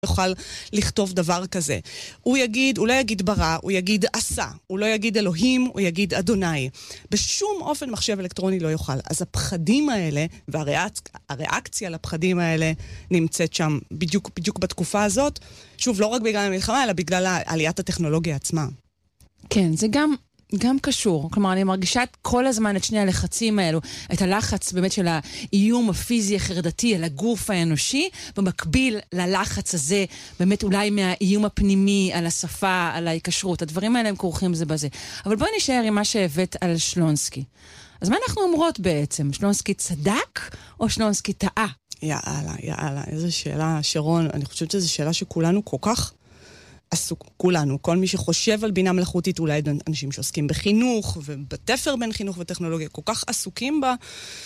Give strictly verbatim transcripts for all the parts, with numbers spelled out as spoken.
יוכל לכתוב דבר כזה. הוא יגיד, הוא לא יגיד ברא, הוא יגיד עשה. הוא לא יגיד אלוהים, הוא יגיד אדוני. בשום אופן מחשב אלקטרוני לא יוכל. אז הפחדים האלה, והריאקציה לפחדים האלה נמצאת שם בדיוק, בדיוק בתקופה הזאת. שוב, לא רק בגלל המלחמה, אלא בגלל עליית הטכנולוגיה עצמה. כן, זה גם... גם קשור. כלומר, אני מרגישה כל הזמן את שני הלחצים האלו, את הלחץ באמת של האיום הפיזי החרדתי על הגוף האנושי, במקביל ללחץ הזה, באמת אולי מהאיום הפנימי על השפה, על ההיקשרות. הדברים האלה הם כרוכים זה בזה. אבל בואי נשאר עם מה שהבאת על שלונסקי. אז מה אנחנו אומרות בעצם? שלונסקי צדק או שלונסקי טעה? יאללה, יאללה, איזו שאלה, שרון. אני חושבת שזו שאלה שכולנו כל כך עסוק, כולנו, כל מי שחושב על בינה מלאכותית, אולי אנשים שעוסקים בחינוך, ובתפר בין חינוך וטכנולוגיה, כל כך עסוקים בה.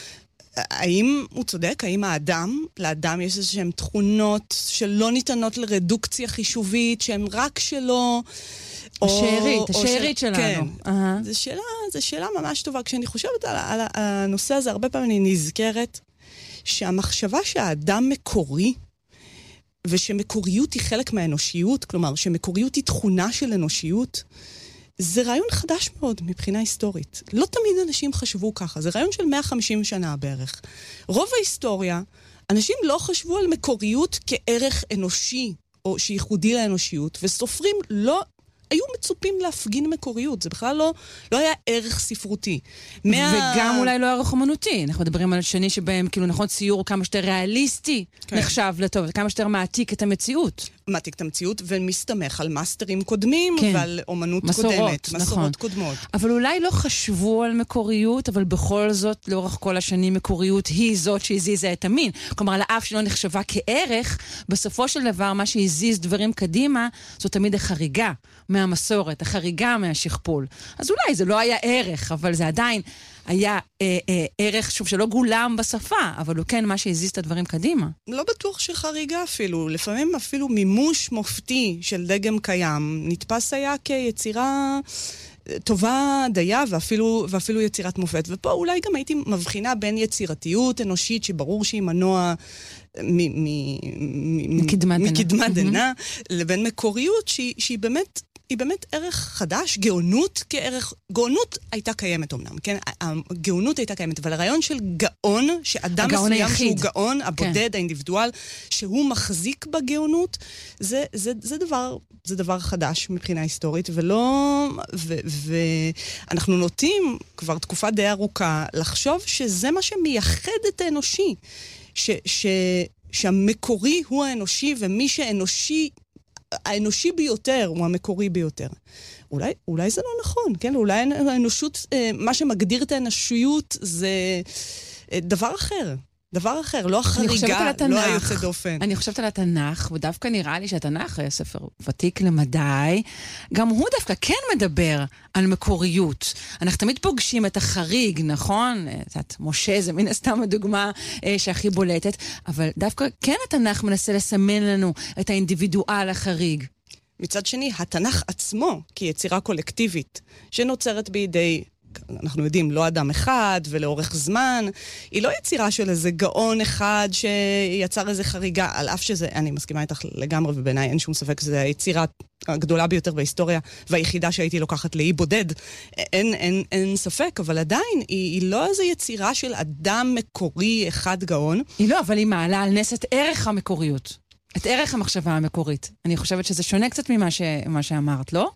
האם הוא צודק? האם האדם, לאדם יש איזשהם תכונות שלא ניתנות לרדוקציה חישובית, שהן רק שלו, השארית, השארית שלנו. כן. זו שאלה, זו שאלה ממש טובה. כשאני חושבת על, על, על הנושא הזה, הרבה פעמים אני נזכרת שהמחשבה שהאדם מקורי, ושמקוריות היא חלק מהאנושיות, כלומר, שמקוריות היא תכונה של אנושיות, זה רעיון חדש מאוד מבחינה היסטורית. לא תמיד אנשים חשבו ככה, זה רעיון של מאה וחמישים שנה בערך. רוב ההיסטוריה, אנשים לא חשבו על מקוריות כערך אנושי, או שייחודי לאנושיות, וסופרים לא... היו מצופים להפגין מקוריות, זה בכלל לא, לא היה ערך ספרותי. מה... וגם אולי לא ערך אומנותי, אנחנו מדברים על שני שבהם, כאילו נכון, ציור כמה שיותר ריאליסטי כן. נחשב לטוב, וכמה שיותר מעתיק את המציאות. מעתיק את המציאות, ומסתמך על מאסטרים קודמים, כן. ועל אומנות מסורות, קודמת, נכון. מסורות קודמות. אבל אולי לא חשבו על מקוריות, אבל בכל זאת, לאורך כל השנים, מקוריות היא זאת שהזיזה את המין. כלומר, על האף שלא נחשבה כערך, בסופו של דבר, מה שהזיז דברים קדימה, זאת תמיד החריגה מהמסורת, החריגה מהשכפול. אז אולי זה לא היה ערך, אבל זה עדיין היה אה, אה, ערך, שוב, שלא גולם בשפה, אבל הוא כן מה שהזיז את הדברים קדימה. לא בטוח שחריגה אפילו. לפעמים אפילו מימוש מופתי של דגם קיים, נתפס היה כיצירה טובה דייה, ואפילו, ואפילו יצירת מופת. ופה אולי גם הייתי מבחינה בין יצירתיות אנושית, שברור שהיא מנוע מקדמת דנא, לבין מקוריות שהיא באמת... היא באמת ערך חדש, גאונות כערך, גאונות הייתה קיימת אומנם, כן? הגאונות הייתה קיימת, אבל הרעיון של גאון, שאדם מסוים שהוא גאון, הבודד, כן. האינדיבידואל, שהוא מחזיק בגאונות, זה, זה, זה דבר, זה דבר חדש מבחינה היסטורית, ולא, ו, ואנחנו נוטים כבר תקופה די ארוכה לחשוב שזה מה שמייחד את האנושי, ש, ש, שהמקורי הוא האנושי, ומי שאנושי, האנושי ביותר הוא המקורי ביותר. אולי, אולי זה לא נכון, כן? אולי האנושות, מה שמגדיר את האנושיות זה דבר אחר. דבר אחר, לא החריגה, לא היוצא דופן. אני חושבת על התנ"ך, ודווקא נראה לי שהתנ"ך היה ספר ותיק למדי, גם הוא דווקא כן מדבר על מקוריות. אנחנו תמיד פוגשים את החריג, נכון? את משה זה מן הסתם הדוגמה אה, שהכי בולטת, אבל דווקא כן התנ"ך מנסה לסמן לנו את האינדיבידואל החריג. מצד שני, התנ"ך עצמו, כיצירה קולקטיבית, שנוצרת בידי... אנחנו יודעים, לא אדם אחד ולאורך זמן, היא לא יצירה של איזה גאון אחד שיצר איזה חריגה, על אף שזה, אני מסכימה איתך לגמרי, ובעיניי אין שום ספק שזה היצירה הגדולה ביותר בהיסטוריה, והיחידה שהייתי לוקחת לאי בודד. אין, אין, אין ספק, אבל עדיין היא, היא לא איזו יצירה של אדם מקורי אחד גאון. היא לא, אבל היא מעלה על נס את ערך המקוריות, את ערך המחשבה המקורית. אני חושבת שזה שונה קצת ממה ש, מה שאמרת, לא?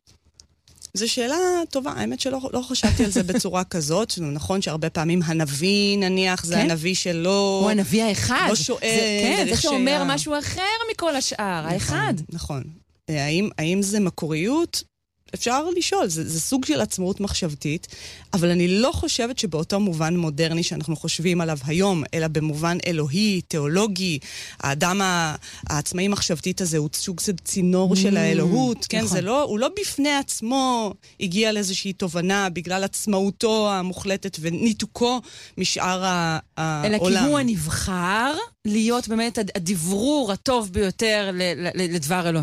זו שאלה טובה, האמת שלא לא חשבתי על זה בצורה כזאת, נכון שהרבה פעמים הנביא נניח, זה כן? הנביא שלא... הוא הנביא האחד. לא שואל... זה, כן, זה שאומר שה... משהו אחר מכל השאר, נכון, האחד. נכון. האם, האם זה מקוריות? אפשר לשאול, זה, זה סוג של עצמאות מחשבתית, אבל אני לא חושבת שבאותו מובן מודרני שאנחנו חושבים עליו היום, אלא במובן אלוהי, תיאולוגי, האדם העצמאי מחשבתית הזה הוא סוג של צינור של האלוהות, כן? זה לא, הוא לא בפני עצמו הגיע לאיזושהי תובנה בגלל עצמאותו המוחלטת וניתוקו משאר העולם. אלא כי הוא הנבחר להיות באמת הדברור הטוב ביותר לדבר אלוהים.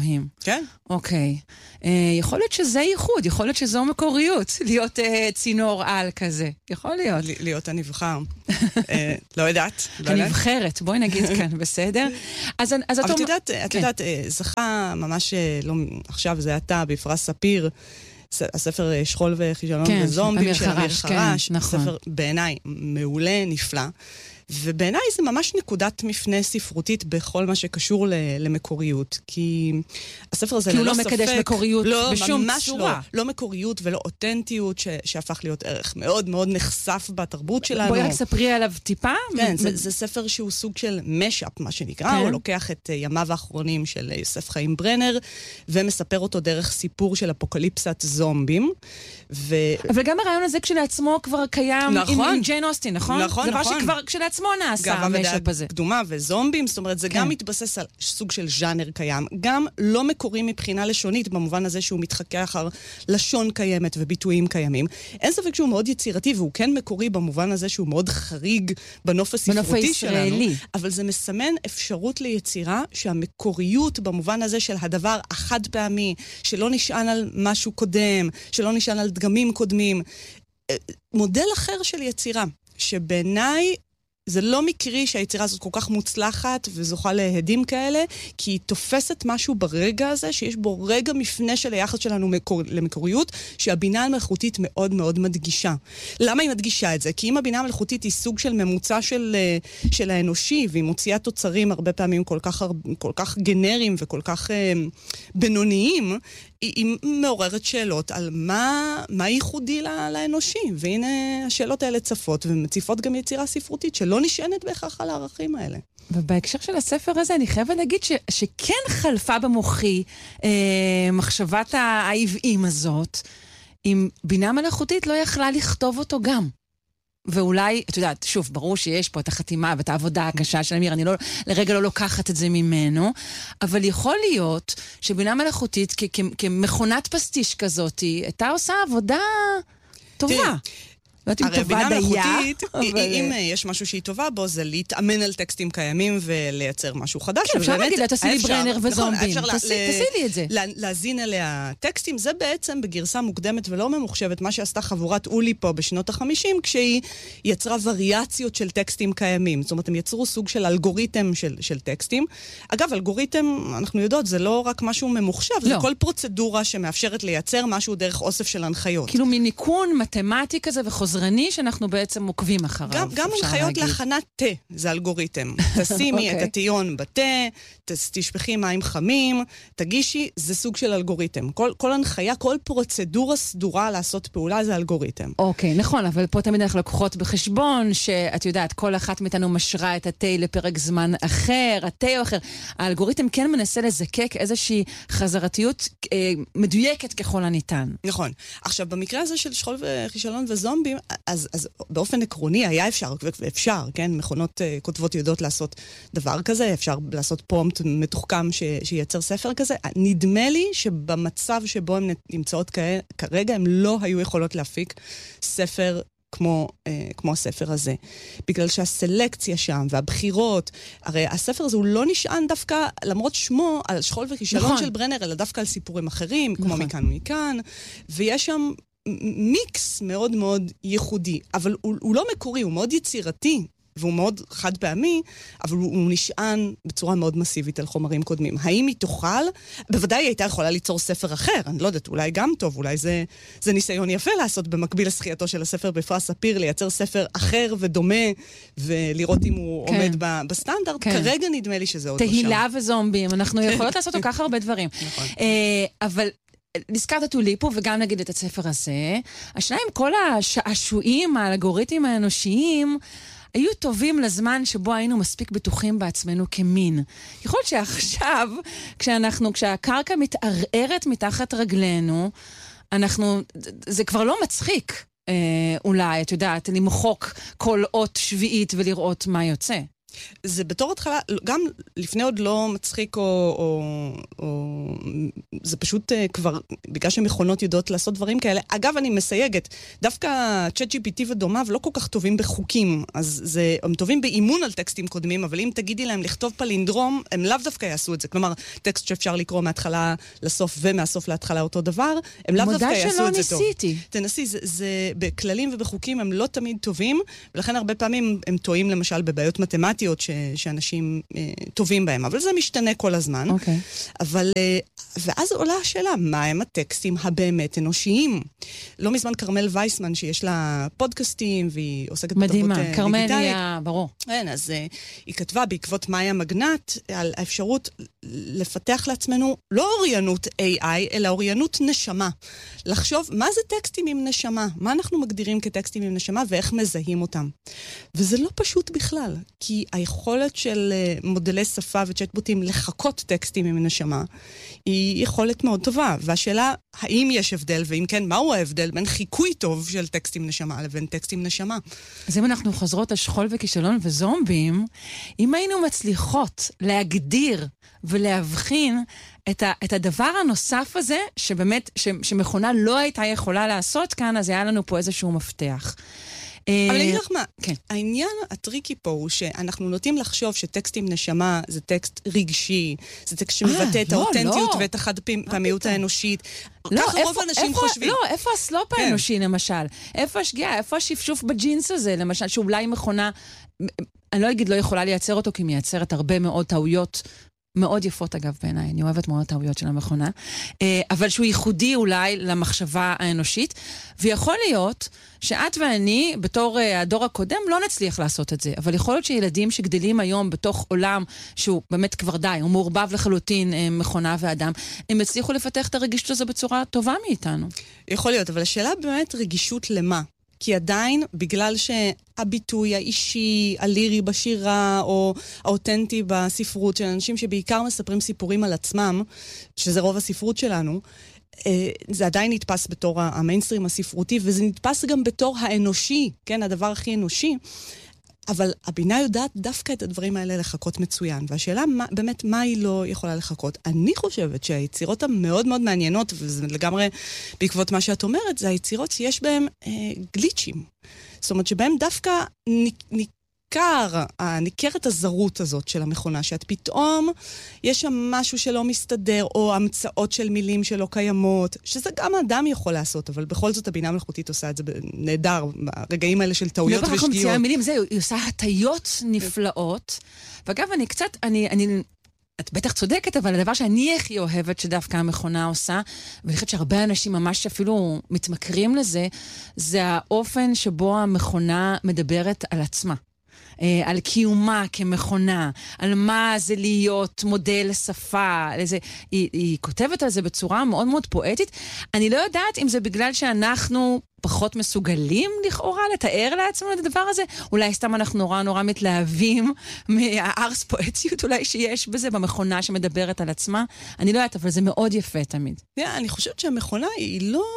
כן. אוקיי. אה, יכול להיות שזה ייחוד, יכול להיות שזו מקוריות, להיות אה, צינור על כזה. יכול להיות. ל- להיות הנבחר. אה, לא יודעת. לא יודעת. הנבחרת, בואי נגיד כאן, בסדר? אז, אז אבל את את יודעת, את כן. יודעת, אה, זכה ממש, אה, לא, עכשיו זה אתה, בפרס ספיר, ס- הספר אה, שכול וכישלון כן, וזומבים אמיר של אמיר חרש, כן, חרש. נכון. ספר בעיניי מעולה, נפלא. ובעיניי זה ממש נקודת מפנה ספרותית בכל מה שקשור ל- למקוריות. כי הספר הזה כי הוא ללא לא ספק... מקדש מקוריות לא, בשום ממש צורה. לא. לא מקוריות ולא אותנטיות, ש- שהפך להיות ערך מאוד מאוד נחשף בתרבות שלנו. בואי רק ספרי עליו טיפה. כן, זה, מ- זה ספר שהוא סוג של משאפ, מה שנקרא. כן. הוא לוקח את uh, ימיו האחרונים של uh, יוסף חיים ברנר, ומספר אותו דרך סיפור של אפוקליפסת זומבים. ו... אבל גם הרעיון הזה כשלעצמו כבר קיים נכון. עם, עם ג'יין אוסטין, נכון? נכון, דבר נכון. שכבר כשלעצמו נעשה, גאווה המשאפ ודעה הזה. קדומה וזומבים, זאת אומרת, זה כן. גם מתבסס על סוג של ז'אנר קיים. גם לא מקורי מבחינה לשונית, במובן הזה שהוא מתחכה אחר לשון קיימת וביטויים קיימים. אין ספק שהוא מאוד יצירתי, והוא כן מקורי במובן הזה שהוא מאוד חריג בנוף הספרותי שלנו. הישראלי. אבל זה מסמן אפשרות ליצירה שהמקוריות במובן הזה של הדבר החד פעמי, שלא נשען על משהו קודם, שלא נשען על דגמים קודמים. מודל אחר של יצירה, שבעיניי זה לא מקרי שהיצירה הזאת כל כך מוצלחת וזוכה להדים כאלה, כי היא תופסת משהו ברגע הזה, שיש בו רגע מפנה של היחס שלנו מקור... למקוריות, שהבינה המלאכותית מאוד מאוד מדגישה. למה היא מדגישה את זה? כי אם הבינה המלאכותית היא סוג של ממוצע של, של האנושי, והיא מוציאה תוצרים הרבה פעמים כל כך, כל כך גנריים וכל כך אה, בינוניים, היא, היא מעוררת שאלות על מה, מה ייחודי לאנושי. והנה השאלות האלה צפות ומציפות גם יצירה ספרותית שלא נשענת בהכרח על הערכים האלה. ובהקשר של הספר הזה, אני חייבת להגיד ש, שכן חלפה במוחי אה, מחשבת העבעים הזאת, אם בינה מלאכותית לא יכלה לכתוב אותו גם. ואולי, את יודעת, שוב, ברור שיש פה את החתימה ואת העבודה הקשה של אמיר, אני לא, לרגע לא לוקחת את זה ממנו, אבל יכול להיות שבינה מלאכותית, כ- כ- כמכונת פסטיש כזאת, הייתה עושה עבודה טובה. לא יודעת אם הרי טובה בינה דייה, מלאכותית, אבל... אם יש משהו שהיא טובה בו, זה להתאמן על טקסטים קיימים ולייצר משהו חדש. כן, אפשר להגיד לה, תעשי לי ברנר וזומבים. נכון, תעשי לי את זה. להזין אליה טקסטים, זה בעצם בגרסה מוקדמת ולא ממוחשבת, מה שעשתה חבורת אולי פה בשנות החמישים, כשהיא יצרה וריאציות של טקסטים קיימים. זאת אומרת, הם יצרו סוג של אלגוריתם של, של טקסטים. אגב, אלגוריתם, אנחנו יודעות, זה לא רק משהו ממוחשב, זה כל פרוצדורה שמאפשרת לייצר משהו דרך אוסף של הנחיות. כאילו מניקון מתמטי כזה וחוזרני שאנחנו בעצם עוקבים אחריו. גם, גם הנחיות להכנת תה, זה אלגוריתם. תשימי את הטיון בתה, תשפכי מים חמים, תגישי, זה סוג של אלגוריתם. כל, כל הנחיה, כל פרוצדורה סדורה לעשות פעולה זה אלגוריתם. אוקיי, נכון, אבל פה תמיד אנחנו לקוחות בחשבון, שאת יודעת, כל אחת מאיתנו משרה את התה לפרק זמן אחר, התה או אחר. האלגוריתם כן מנסה לזקק איזושהי חזרתיות אה, מדויקת ככל הניתן. נכון. עכשיו, במקרה הזה של שכול וכישלון וזומבים, אז, אז באופן עקרוני היה אפשר, ואפשר, כן? מכונות uh, כותבות יודעות לעשות דבר כזה, אפשר לעשות פרומפט מתוחכם ש, שייצר ספר כזה. נדמה לי שבמצב שבו הן נמצאות כ, כרגע, הן לא היו יכולות להפיק ספר כמו, אה, כמו הספר הזה. בגלל שהסלקציה שם והבחירות, הרי הספר הזה הוא לא נשען דווקא, למרות שמו, על שכול וכישלון נכון. של ברנר, אלא דווקא על סיפורים אחרים, נכון. כמו מכאן ומכאן, ויש שם מיקס מאוד מאוד ייחודי, אבל הוא, הוא לא מקורי, הוא מאוד יצירתי, והוא מאוד חד פעמי, אבל הוא, הוא נשען בצורה מאוד מסיבית על חומרים קודמים. האם היא תוכל? בוודאי היא הייתה יכולה ליצור ספר אחר, אני לא יודעת, אולי גם טוב, אולי זה, זה ניסיון יפה לעשות במקביל לזכייתו של הספר בפרס ספיר, לייצר ספר אחר ודומה, ולראות אם הוא כן. עומד ב, בסטנדרט. כן. כרגע נדמה לי שזה עוד לא שם. תהילה וזומבים, אנחנו יכולות לעשות כל כך הרבה דברים. נכון. אבל... נזכרת טוליפו, וגם נגיד את הספר הזה. השניים, כל השעשועים, האלגוריתמים האנושיים, היו טובים לזמן שבו היינו מספיק בטוחים בעצמנו כמין. יכול להיות שעכשיו, כשאנחנו, כשהקרקע מתערערת מתחת רגלינו, אנחנו, זה כבר לא מצחיק, אה, אולי, את יודעת, למחוק כל אות שביעית ולראות מה יוצא. זה בתור התחלה, גם לפני עוד לא מצחיק או, או, או זה פשוט uh, כבר, בגלל שמכונות יודעות לעשות דברים כאלה. אגב, אני מסייגת, דווקא צ'אט ג'י פי טי ודומיו לא כל כך טובים בחוקים, אז זה, הם טובים באימון על טקסטים קודמים, אבל אם תגידי להם לכתוב פלינדרום, הם לאו דווקא יעשו את זה. כלומר, טקסט שאפשר לקרוא מההתחלה לסוף ומהסוף להתחלה אותו דבר, הם לאו דווקא יעשו את זה טוב. ניסיתי. תנסי, זה, זה בכללים ובחוקים הם לא תמיד טובים, ולכן הרבה פעמים הם טועים למשל בבעיות מתמטיות ש, שאנשים אה, טובים בהם, אבל זה משתנה כל הזמן. אוקיי. אבל, אה, ואז עולה השאלה, מה הם הטקסטים הבאמת אנושיים? לא מזמן קרמל וייסמן, שיש לה פודקאסטים, והיא עוסקת בתרבות דיגיטלית. מדהימה, קרמל היא ברור. כן, אז אה, היא כתבה בעקבות מאיה מגנט, על האפשרות לפתח לעצמנו לא אוריינות איי איי, אלא אוריינות נשמה. לחשוב, מה זה טקסטים עם נשמה? מה אנחנו מגדירים כטקסטים עם נשמה ואיך מזהים אותם? וזה לא פשוט בכלל, כי היכולת של מודלי שפה וצ'טבוטים לחכות טקסטים עם נשמה היא יכולת מאוד טובה. והשאלה, האם יש הבדל, ואם כן, מהו ההבדל בין חיקוי טוב של טקסטים נשמה לבין טקסטים נשמה? אז אם אנחנו חוזרות על שכול וכישלון וזומבים, אם היינו מצליחות להגדיר ולהבחין את, ה, את הדבר הנוסף הזה, שבאמת, ש, שמכונה לא הייתה יכולה לעשות כאן, אז היה לנו פה איזשהו מפתח. אבל אני אגיד לך מה, כן. העניין הטריקי פה הוא שאנחנו נוטים לחשוב שטקסטים נשמה זה טקסט רגשי, זה טקסט שמבטא את האותנטיות ואת החד פעמיות האנושית. ככה רוב האנשים חושבים. לא, איפה הסלופ האנושי למשל? איפה השגיאה? איפה השפשוף בג'ינס הזה למשל? שאולי מכונה, אני לא אגיד לא יכולה לייצר אותו, כי מייצרת הרבה מאוד טעויות, מאוד יפות אגב בעיניי, אני אוהבת מאוד טעויות של המכונה, אבל שהוא ייחודי אולי למחשבה האנושית, ויכול להיות שאת ואני, בתור הדור הקודם, לא נצליח לעשות את זה, אבל יכול להיות שילדים שגדלים היום בתוך עולם שהוא באמת כבר די, הוא מעורבב לחלוטין מכונה ואדם, הם הצליחו לפתח את הרגישות הזו בצורה טובה מאיתנו. יכול להיות, אבל השאלה באמת רגישות למה? כי עדיין, בגלל שהביטוי האישי, הלירי בשירה, או האותנטי בספרות של אנשים שבעיקר מספרים סיפורים על עצמם, שזה רוב הספרות שלנו, זה עדיין נתפס בתור המיינסטרים הספרותי, וזה נתפס גם בתור האנושי, כן, הדבר הכי אנושי. אבל הבינה יודעת דווקא את הדברים האלה לחכות מצוין. והשאלה מה, באמת מה היא לא יכולה לחכות. אני חושבת שהיצירות המאוד מאוד מעניינות, וזה לגמרי בעקבות מה שאת אומרת, זה היצירות שיש בהן אה, גליצ'ים. זאת אומרת שבהן דווקא ניכר, ניכרת הזרות הזאת של המכונה, שאת פתאום יש שם משהו שלא מסתדר, או המצאות של מילים שלא קיימות, שזה גם האדם יכול לעשות, אבל בכל זאת הבינה המלאכותית עושה את זה נהדר, ברגעים האלה של טעויות ושגיאות. לא מציעה מילים, זהו, היא עושה הטיות נפלאות, ואגב, אני קצת, אני, אני, את בטח צודקת, אבל הדבר שאני הכי אוהבת שדווקא המכונה עושה, ואני חושבת שהרבה אנשים ממש אפילו מתמכרים לזה, זה האופן שבו המכונה מדברת על עצמה. על קיומה כמכונה, על מה זה להיות מודל שפה, לזה, היא, היא כותבת על זה בצורה מאוד מאוד פואטית. אני לא יודעת אם זה בגלל שאנחנו פחות מסוגלים לכאורה לתאר לעצמנו את הדבר הזה, אולי סתם אנחנו נורא נורא מתלהבים מהארס פואטיות אולי שיש בזה, במכונה שמדברת על עצמה. אני לא יודעת, אבל זה מאוד יפה תמיד. Yeah, אני חושבת שהמכונה היא לא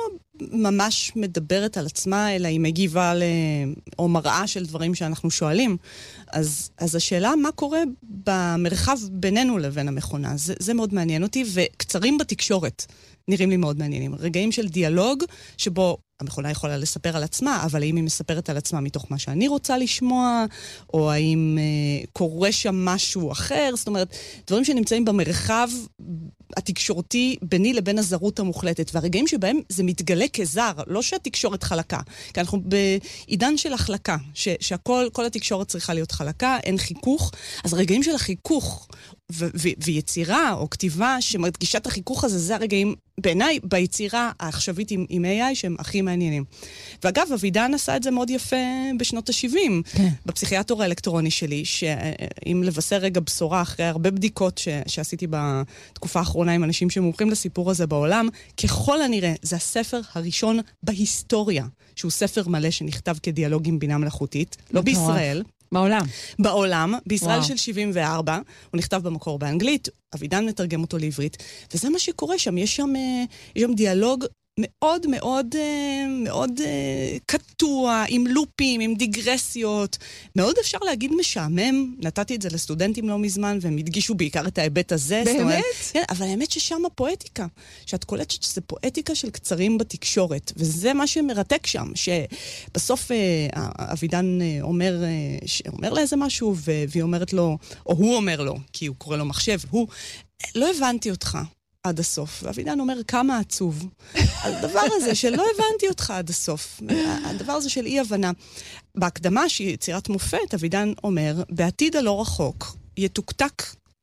ממש מדברת על עצמה, אלא היא מגיבה ל... או מראה של דברים שאנחנו שואלים. אז, אז השאלה מה קורה במרחב בינינו לבין המכונה, זה, זה מאוד מעניין אותי, וקצרים בתקשורת נראים לי מאוד מעניינים. רגעים של דיאלוג, שבו המכונה יכולה לספר על עצמה, אבל האם היא מספרת על עצמה מתוך מה שאני רוצה לשמוע, או האם אה, קורה שם משהו אחר, זאת אומרת, דברים שנמצאים במרחב התקשורתי ביני לבין הזרות המוחלטת, והרגעים שבהם זה מתגלה כזר, לא שהתקשורת חלקה, כי אנחנו בעידן של החלקה, ש- שהכל, כל התקשורת צריכה להיות חלקה, אין חיכוך, אז רגעים של החיכוך, ו- ו- ויצירה או כתיבה שמדגישה את החיכוך הזה, זה הרגעים בעיניי ביצירה העכשווית עם, עם איי איי שהם הכי מעניינים. ואגב, אבידן עשה את זה מאוד יפה בשנות ה-שבעים, כן. בפסיכיאטור האלקטרוני שלי, שאם לבשר רגע בשורה אחרי הרבה בדיקות ש- שעשיתי בתקופה האחרונה עם אנשים שמומחים לסיפור הזה בעולם, ככל הנראה זה הספר הראשון בהיסטוריה, שהוא ספר מלא שנכתב כדיאלוג עם בינה מלאכותית, לא בישראל. בעולם. בעולם, בישראל וואו. של שבעים וארבע, הוא נכתב במקור באנגלית, אבידן מתרגם אותו לעברית, וזה מה שקורה שם, יש שם, יש שם דיאלוג מאוד מאוד מאוד קטוע, עם לופים, עם דיגרסיות. מאוד אפשר להגיד משעמם. נתתי את זה לסטודנטים לא מזמן, והם הדגישו בעיקר את ההיבט הזה. באמת? אומרת, כן, אבל האמת ששם הפואטיקה. שאת קולטת שזה פואטיקה של קצרים בתקשורת. וזה מה שמרתק שם, שבסוף אבידן אומר, אומר לה איזה משהו, והיא אומרת לו, או הוא אומר לו, כי הוא קורא לו מחשב, הוא, לא הבנתי אותך. עד הסוף. ואבידן אומר, כמה עצוב. על הדבר הזה שלא הבנתי אותך עד הסוף. הדבר הזה של אי-הבנה. בהקדמה שהיא יצירת מופת, אבידן אומר, בעתיד הלא רחוק, יתוקתק,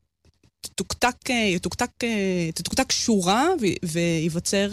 תתוקתק, יתוקתק, תתוקתק שורה ויווצר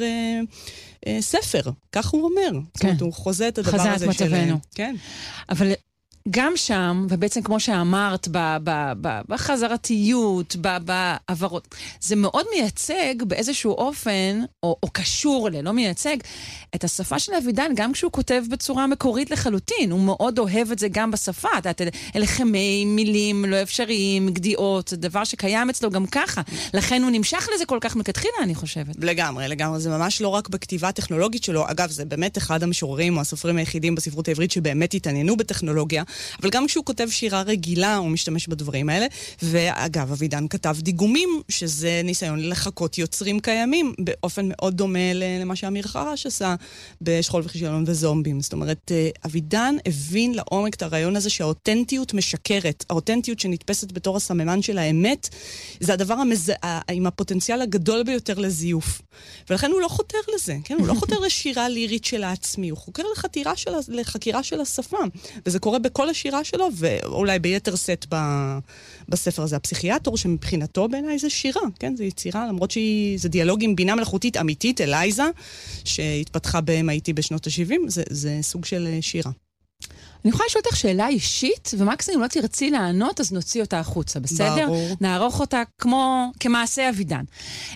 ספר. כך הוא אומר. כן. זאת אומרת, הוא חוזה את הדבר הזה של... חזה את מצבנו. כן. אבל... גם שם, ובעצם כמו שאמרת, ב- ב- ב- בחזרתיות, ב- בעברות, זה מאוד מייצג באיזשהו אופן, או, או קשור ל, לא מייצג, את השפה של אבידן, גם כשהוא כותב בצורה מקורית לחלוטין. הוא מאוד אוהב את זה גם בשפה. אלה חמי, מילים לא אפשריים, גדיעות, דבר שקיים אצלו גם ככה. לכן הוא נמשך לזה כל כך מכתחילה, אני חושבת. לגמרי, לגמרי. זה ממש לא רק בכתיבה הטכנולוגית שלו. אגב, זה באמת אחד המשוררים או הסופרים היחידים בספרות העברית שבאמת התעניינו בטכנולוגיה. אבל גם כשהוא כותב שירה רגילה, הוא משתמש בדברים האלה. ואגב, אבידן כתב דיגומים, שזה ניסיון לחקות יוצרים קיימים, באופן מאוד דומה למה שאמיר חרש עשה בשכול וחישלון וזומבים. זאת אומרת, אבידן הבין לעומק את הרעיון הזה שהאותנטיות משקרת. האותנטיות שנתפסת בתור הסממן של האמת, זה הדבר המזע... עם הפוטנציאל הגדול ביותר לזיוף. ולכן הוא לא חותר לזה, כן? הוא לא חותר לשירה לירית של העצמי, הוא חוקר לחתירה של... לחקירה של השפה. וזה קורה בכל השירה שלו, ואולי ביתר סט ב... בספר הזה. הפסיכיאטור שמבחינתו בעיניי זה שירה, כן? זה יצירה, למרות שזה דיאלוג עם בינה מלאכותית אמיתית, אלייזה, שהתפתחה ב-אם איי טי בשנות ה-שבעים, זה, זה סוג של שירה. אני יכולה לשאול אותך שאלה אישית, ומקסימום לא תרצי לענות, אז נוציא אותה החוצה, בסדר? ברור. נערוך אותה כמו, כמעשה אבידן.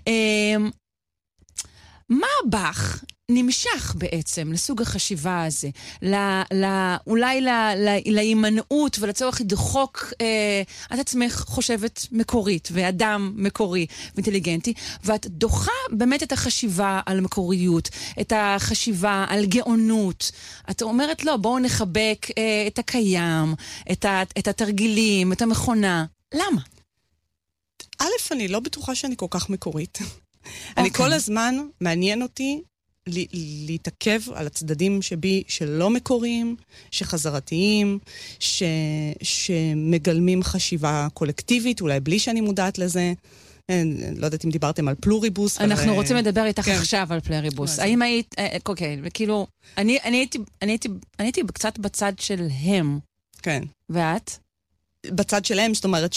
מה בך נמשך בעצם לסוג החשיבה הזה? ל, ל, אולי ל, ל, להימנעות ולצורך לדחוק אה, את עצמך חושבת מקורית, ואדם מקורי ואינטליגנטי, ואת דוחה באמת את החשיבה על מקוריות, את החשיבה על גאונות. את אומרת, לא, בואו נחבק אה, את הקיים, את, ה, את התרגילים, את המכונה. למה? א', אני לא בטוחה שאני כל כך מקורית. אני כל הזמן מעניין אותי להתעכב על הצדדים שבי שלא מקוריים, שחזרתיים, ש... שמגלמים חשיבה קולקטיבית, אולי בלי שאני מודעת לזה. לא יודעת אם דיברתם על פלוריבוס. אנחנו אבל... רוצים לדבר איתך כן. עכשיו על פלוריבוס. האם היית, אוקיי, וכאילו, אני, אני, הייתי, אני, הייתי, אני הייתי קצת בצד של הם. כן. ואת? בצד שלהם, זאת אומרת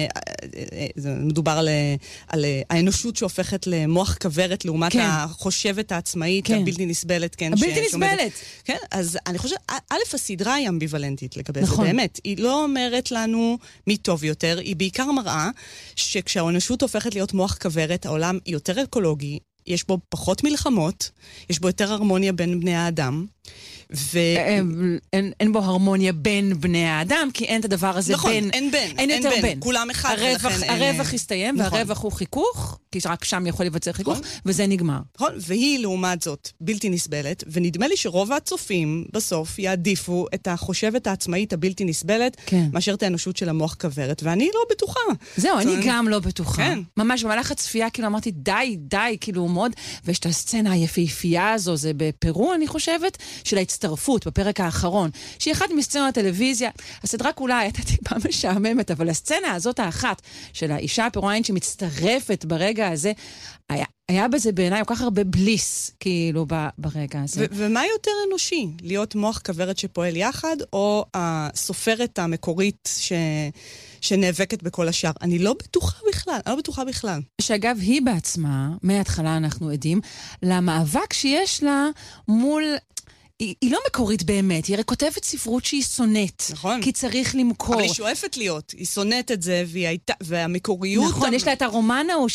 שמדובר על, על האנושות שהופכת למוח כברת לעומת כן. החושבת העצמאית, כן. הבלתי נסבלת. כן, הבלתי נסבלת. כן, אז אני חושבת, א', הסדרה היא אמביוולנטית לגבי נכון. זה, באמת. היא לא אומרת לנו מי טוב יותר, היא בעיקר מראה שכשהאנושות הופכת להיות מוח כברת, העולם יותר אקולוגי, יש בו פחות מלחמות, יש בו יותר הרמוניה בין בני האדם, ו... אין, אין בו הרמוניה בין בני האדם, כי אין את הדבר הזה נכון, בין... נכון, אין בין. אין יותר אין בין. בין. כולם אחד. הרווח, הרווח אין... הסתיים, נכון. והרווח הוא חיכוך, כי רק שם יכול לבצע חיכוך, נכון. וזה נגמר. נכון, והיא לעומת זאת בלתי נסבלת, ונדמה לי שרוב הצופים בסוף יעדיפו את החושבת העצמאית הבלתי נסבלת, כן. מאשר את האנושות של המוח כברת, ואני לא בטוחה. זהו, אני גם לא בטוחה. כן. ממש במהלך הצפייה, כאילו אמרתי, די, די, כאילו מאוד, ויש את הסצנה היפהפייה הזו, זה בפרו, אני חושבת, של ההצטרפות, בפרק האחרון, שהיא אחת מסצנות הטלוויזיה, הסדרה כולה הייתה טיפה משעממת, אבל הסצנה הזאת האחת, של האישה הפרואיינית שמצטרפת ברגע הזה, היה, היה בזה בעיניי כל כך הרבה בליס, כאילו, ב, ברגע הזה. ו- ומה יותר אנושי? להיות מוח כברת שפועל יחד, או הסופרת המקורית ש... שנאבקת בכל השאר? אני לא בטוחה בכלל, אני לא בטוחה בכלל. שאגב, היא בעצמה, מההתחלה אנחנו עדים, למאבק שיש לה מול... היא, היא לא מקורית באמת, היא הרי כותבת ספרות שהיא שונאת. נכון. כי צריך למכור. אבל היא שואפת להיות, היא שונאת את זה, והיא הייתה, והמקוריות... נכון, יש לה את הרומן ההוא,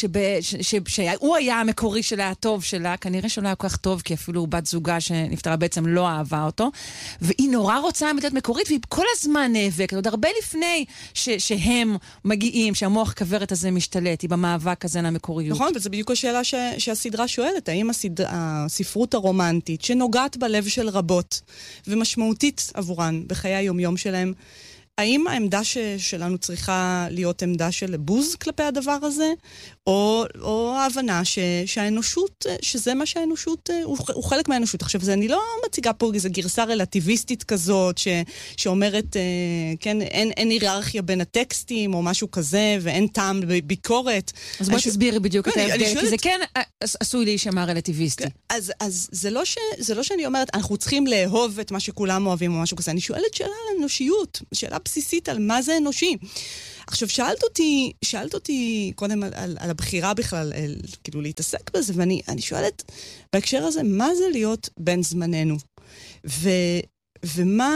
שהוא היה המקורי שלה, הטוב שלה, כנראה שלא היה כל כך טוב, כי אפילו בת זוגה שנפטרה בעצם לא אהבה אותו, והיא נורא רוצה להיות מקורית, והיא כל הזמן נאבקת, עוד הרבה לפני ש, שהם מגיעים, שהמוח כברת הזה משתלט, היא במאבק הזה למקוריות. נכון, וזה בדיוק השאלה ש, שהסדרה שואלת, האם הסד... הספרות הרומנטית, שנוגעת בלב של רבות, ומשמעותית עבורן בחיי היומיום שלהם, האם העמדה ש, שלנו צריכה להיות עמדה של בוז כלפי הדבר הזה, או, או ההבנה ש, שהאנושות, שזה מה שהאנושות, הוא, הוא חלק מהאנושות. עכשיו, זה אני לא מציגה פה איזו גרסה רלטיביסטית כזאת, ש, שאומרת, כן, אין, אין היררכיה בין הטקסטים, או משהו כזה, ואין טעם בביקורת. אז בואי תסבירי בדיוק את ההבדל, כי שואלת... זה כן עשוי להישמע רלטיביסטי. אז, אז זה לא ש, זה לא שאני אומרת, אנחנו צריכים לאהוב את מה שכולם אוהבים, או משהו כזה. אני שואלת שאלה על אנושיות, שאלה בסיסית על מה זה אנושי. עכשיו, שאלת אותי, שאלת אותי קודם על, על, על הבחירה בכלל, על, כאילו להתעסק בזה, ואני אני שואלת בהקשר הזה, מה זה להיות בן זמננו? ו, ומה,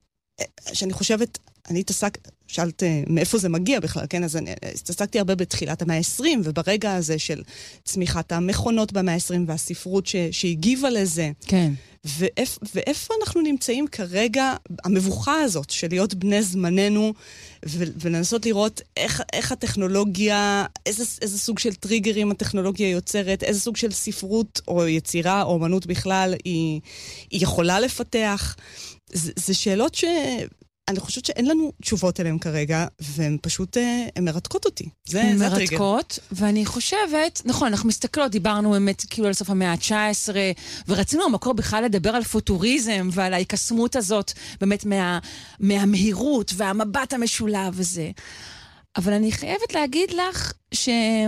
שאני חושבת, אני התעסק, שאלת מאיפה זה מגיע בכלל, כן? אז אני התעסקתי הרבה בתחילת המאה ה-עשרים, וברגע הזה של צמיחת המכונות במאה ה-עשרים, והספרות ש, שהגיבה לזה. כן. ואיפ, ואיפה אנחנו נמצאים כרגע, המבוכה הזאת של להיות בני זמננו, ו, ולנסות לראות איך, איך הטכנולוגיה, איזה, איזה סוג של טריגרים הטכנולוגיה יוצרת, איזה סוג של ספרות או יצירה או אמנות בכלל היא, היא יכולה לפתח. זה, זה שאלות ש... אני חושבת שאין לנו תשובות אליהם כרגע, והן פשוט, הן מרתקות אותי. זה, זה הטריגר. מרתקות, ואני חושבת, נכון, אנחנו מסתכלות, דיברנו באמת כאילו על סוף המאה ה-תשע עשרה, ורצינו במקור בכלל לדבר על פוטוריזם, ועל ההיקסמות הזאת, באמת מה, מהמהירות, והמבט המשולב וזה. אבל אני חייבת להגיד לך ש...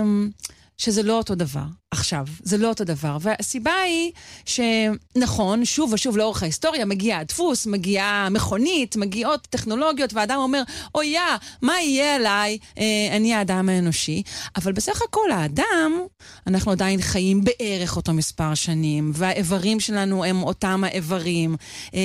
שזה לא אותו דבר. עכשיו, זה לא אותו דבר. והסיבה היא שנכון, שוב ושוב לאורך ההיסטוריה, מגיע הדפוס, מגיעה מכונית, מגיעות טכנולוגיות, והאדם אומר, אוי יא, מה יהיה עליי? אה, אני האדם האנושי. אבל בסך הכל האדם, אנחנו עדיין חיים בערך אותו מספר שנים, והאיברים שלנו הם אותם האיברים, אה,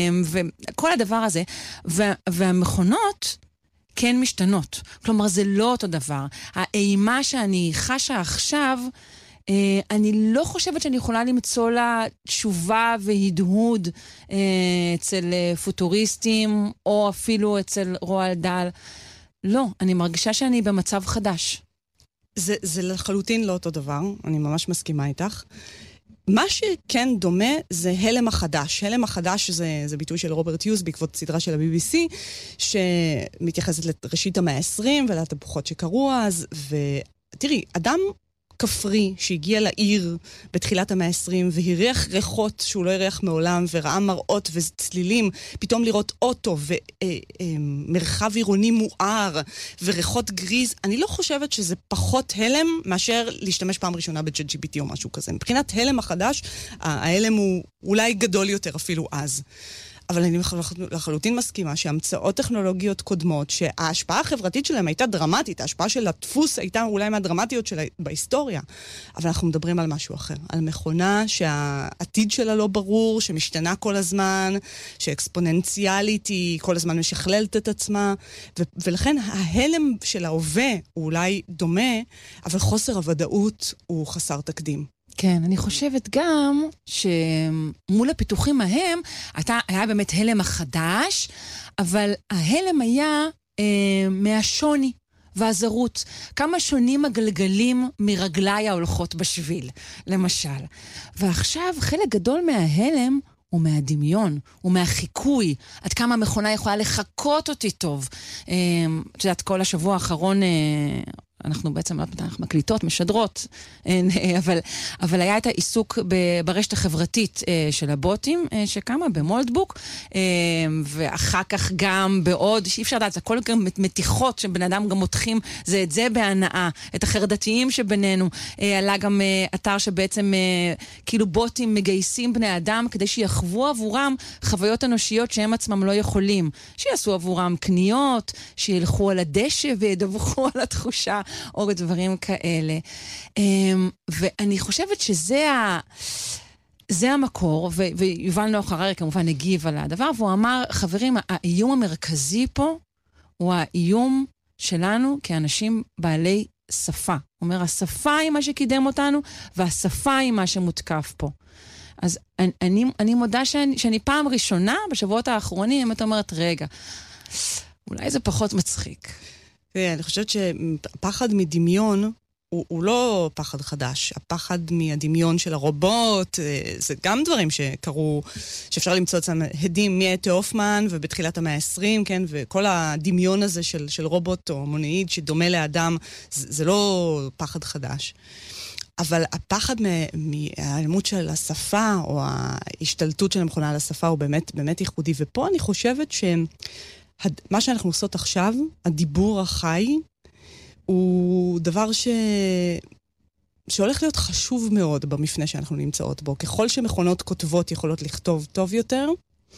וכל הדבר הזה. וה, והמכונות, כן משתנות. כלומר, זה לא אותו דבר. האימה שאני חשה עכשיו, אה, אני לא חושבת שאני יכולה למצוא לה תשובה והדהוד אה, אצל פוטוריסטים, או אפילו אצל רועל דל. לא, אני מרגישה שאני במצב חדש. זה, זה לחלוטין לא אותו דבר, אני ממש מסכימה איתך. מה שכן דומה זה הלם החדש. הלם החדש זה, זה ביטוי של רוברט יוז בעקבות סדרה של ה-בי בי סי, שמתייחסת לראשית המאה ה-עשרים ולתהפוכות שקרו אז, ותראי, אדם כפרי שהגיע לעיר בתחילת המאה ה-עשרים והריח ריחות שהוא לא הריח מעולם וראה מראות וצלילים, פתאום לראות אוטו ומרחב עירוני מואר וריחות גריז, אני לא חושבת שזה פחות הלם מאשר להשתמש פעם ראשונה ב-צ'אט ג'י פי טי או משהו כזה. מבחינת הלם החדש, ההלם הוא אולי גדול יותר אפילו אז. אבל אני לחלוטין מסכימה שהמצאות טכנולוגיות קודמות, שההשפעה החברתית שלהם הייתה דרמטית, ההשפעה של הדפוס הייתה אולי מהדרמטיות שלה בהיסטוריה, אבל אנחנו מדברים על משהו אחר, על מכונה שהעתיד שלה לא ברור, שמשתנה כל הזמן, שאקספוננציאלית היא כל הזמן משכללת את עצמה, ו- ולכן ההלם של ההווה הוא אולי דומה, אבל חוסר הוודאות הוא חסר תקדים. כן, אני חושבת גם שמול הפיתוחים ההם, הייתה, היה באמת הלם החדש, אבל ההלם היה אה, מהשוני והזרות. כמה שונים הגלגלים מרגלי ההולכות בשביל, למשל. ועכשיו חלק גדול מההלם הוא מהדמיון, הוא מהחיקוי. עד כמה המכונה יכולה לחכות אותי טוב. אה, את יודעת, כל השבוע האחרון... אה, אנחנו בעצם אנחנו מקליטות, משדרות, אבל, אבל היה את העיסוק ברשת החברתית של הבוטים, שקמה במולדבוק, ואחר כך גם בעוד, שאי אפשר לדעת, זה הכל גם מתיחות, שבן אדם גם מותחים, זה את זה בהנאה, את החרדתיים שבינינו. עלה גם אתר שבעצם כאילו בוטים מגייסים בני אדם, כדי שיחוו עבורם חוויות אנושיות שהם עצמם לא יכולים. שיעשו עבורם קניות, שילכו על הדשא וידווחו על התחושה, או דברים כאלה. ואני חושבת שזה ה... זה המקור, ו- ויובל נוח הררי כמובן הגיב על הדבר, והוא אמר, חברים, האיום המרכזי פה הוא האיום שלנו כאנשים בעלי שפה. הוא אומר, השפה היא מה שקידם אותנו, והשפה היא מה שמותקף פה. אז אני, אני, אני מודה שאני, שאני פעם ראשונה, בשבועות האחרונים, את אומרת, רגע, אולי זה פחות מצחיק. אני חושבת שפחד מדמיון, הוא, הוא לא פחד חדש. הפחד מהדמיון של הרובוט, זה גם דברים שקרו, שאפשר למצוא אצלם הדים מאתה הופמן, ובתחילת המאה ה-עשרים, כן, וכל הדמיון הזה של, של רובוט או מונאיד שדומה לאדם, זה, זה לא פחד חדש. אבל הפחד מהאלימות של השפה, או ההשתלטות של המכונה על השפה, הוא באמת, באמת ייחודי. ופה אני חושבת שמה שאנחנו עושות עכשיו, הדיבור החי, הוא דבר ש... שהולך להיות חשוב מאוד במפנה שאנחנו נמצאות בו. ככל שמכונות כותבות יכולות לכתוב טוב יותר,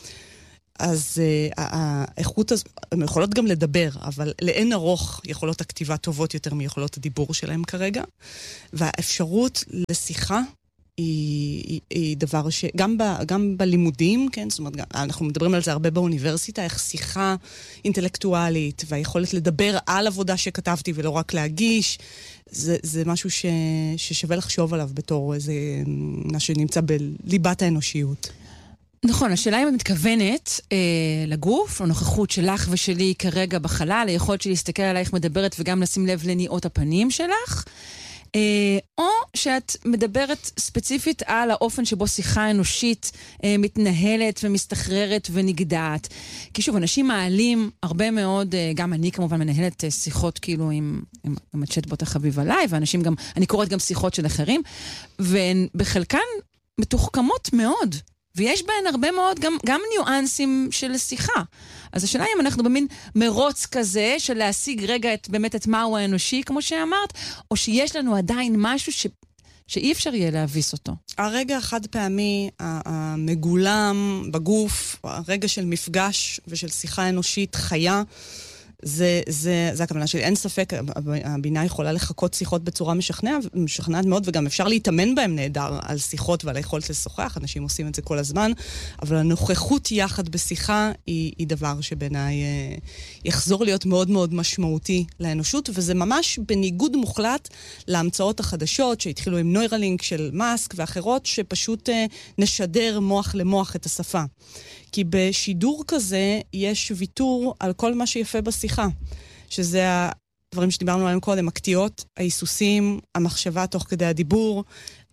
אז uh, האיכות הזו, הן יכולות גם לדבר, אבל לאין ארוך יכולות הכתיבה טובות יותר מיכולות הדיבור שלהם כרגע. והאפשרות לשיחה היא, היא, היא דבר ש... גם, ב, גם בלימודים, כן? זאת אומרת, אנחנו מדברים על זה הרבה באוניברסיטה, איך שיחה אינטלקטואלית, והיכולת לדבר על עבודה שכתבתי ולא רק להגיש, זה, זה משהו ש, ששווה לחשוב עליו בתור איזה, מה שנמצא בליבת האנושיות. נכון, השאלה אם את מתכוונת אה, לגוף, או נוכחות שלך ושלי כרגע בחלל, היכולת שלי להסתכל עלייך מדברת וגם לשים לב לניעות הפנים שלך, אה, או שאת מדברת ספציפית על האופן שבו שיחה אנושית אה, מתנהלת ומסתחררת ונגדעת. כי שוב, אנשים מעלים הרבה מאוד, אה, גם אני כמובן מנהלת אה, שיחות כאילו עם, עם, עם הצ'טבוט החביב עליי, ואנשים גם, אני קוראת גם שיחות של אחרים, ובחלקן מתוחכמות מאוד. ויש בהן הרבה מאוד גם, גם ניואנסים של שיחה. אז השאלה אם אנחנו במין מרוץ כזה של להשיג רגע את, באמת את מהו האנושי, כמו שאמרת, או שיש לנו עדיין משהו ש, שאי אפשר יהיה להביס אותו. הרגע החד פעמי, המגולם בגוף, הרגע של מפגש ושל שיחה אנושית חיה, זה, זה, זה הכוונה שלי. אין ספק, הבינה יכולה לחכות שיחות בצורה משכנעת, משכנעת מאוד, וגם אפשר להתאמן בהם נהדר על שיחות ועל היכולת לשוחח. אנשים עושים את זה כל הזמן, אבל הנוכחות יחד בשיחה היא, היא דבר שבעיניי אה, יחזור להיות מאוד מאוד משמעותי לאנושות, וזה ממש בניגוד מוחלט להמצאות החדשות שהתחילו עם נוירלינק של מאסק ואחרות, שפשוט אה, נשדר מוח למוח את השפה. כי בשידור כזה יש ויתור על כל מה שיפה בשיחה, שזה הדברים שדיברנו עליהם קודם, הקטיעות, ההיסוסים, המחשבה תוך כדי הדיבור.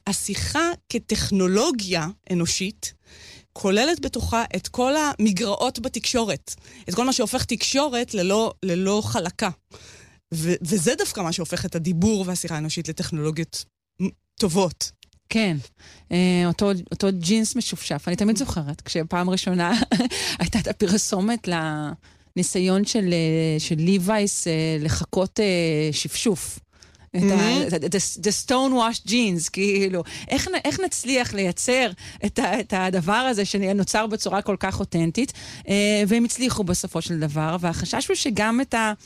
השיחה כטכנולוגיה אנושית כוללת בתוכה את כל המגרעות בתקשורת, את כל מה שהופך תקשורת ללא, ללא חלקה. ו- וזה דווקא מה שהופך את הדיבור והשיחה האנושית לטכנולוגיות טובות. כן, אותו, אותו ג'ינס משופשף. אני תמיד זוכרת, כשפעם ראשונה הייתה את הפרסומת לניסיון של, של ליווייס לחכות שפשוף. את ה, the stone washed jeans, כאילו, איך, איך נצליח לייצר את, ה, את הדבר הזה שנוצר בצורה כל כך אותנטית, והם הצליחו בסופו של דבר, והחשש הוא שגם את ה...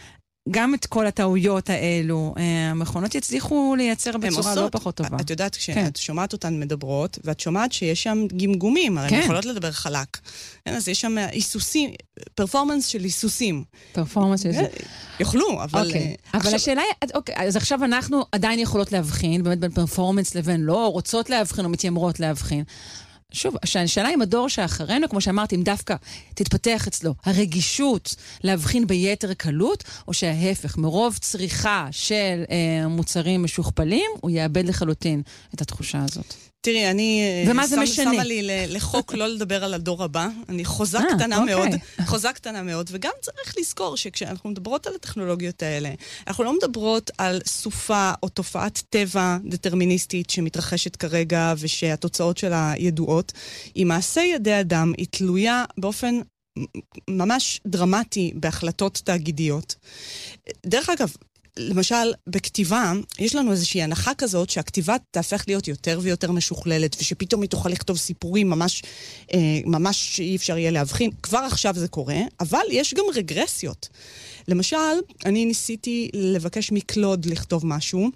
גם את כל הטעויות האלו, המכונות יצליחו לייצר בצורה לא פחות טובה. את יודעת, כשאת שומעת אותן מדברות, ואת שומעת שיש שם גמגומים, הרי הן יכולות לדבר חלק. אז יש שם היסוסים, פרפורמנס של היסוסים. פרפורמנס של היסוסים. יוכלו, אבל... אבל השאלה היא, אוקיי, אז עכשיו אנחנו עדיין יכולות להבחין, באמת בין פרפורמנס לבין לא, רוצות להבחין או מתיימרות להבחין. שוב, השאלה עם הדור שאחרינו, כמו שאמרתי, אם דווקא תתפתח אצלו הרגישות להבחין ביתר קלות, או שההפך, מרוב צריכה של אה, מוצרים משוכפלים, הוא יאבד לחלוטין את התחושה הזאת. תראי, אני ומה זה משנה? שמה לי לחוק לא לדבר על הדור הבא. אני חוזה קטנה מאוד, חוזה קטנה מאוד, וגם צריך לזכור שכשאנחנו מדברות על הטכנולוגיות האלה, אנחנו לא מדברות על סופה או תופעת טבע דטרמיניסטית שמתרחשת כרגע ושהתוצאות שלה ידועות. היא מעשה ידי אדם, היא תלויה באופן ממש דרמטי בהחלטות תאגידיות. דרך אגב, למשל, בכתיבה, יש לנו איזושהי הנחה כזאת שהכתיבה תהפך להיות יותר ויותר משוכללת, ושפתאום היא תוכל לכתוב סיפורים ממש, אה, ממש אי אפשר יהיה להבחין. כבר עכשיו זה קורה, אבל יש גם רגרסיות. למשל, אני ניסיתי לבקש מקלוד לכתוב משהו,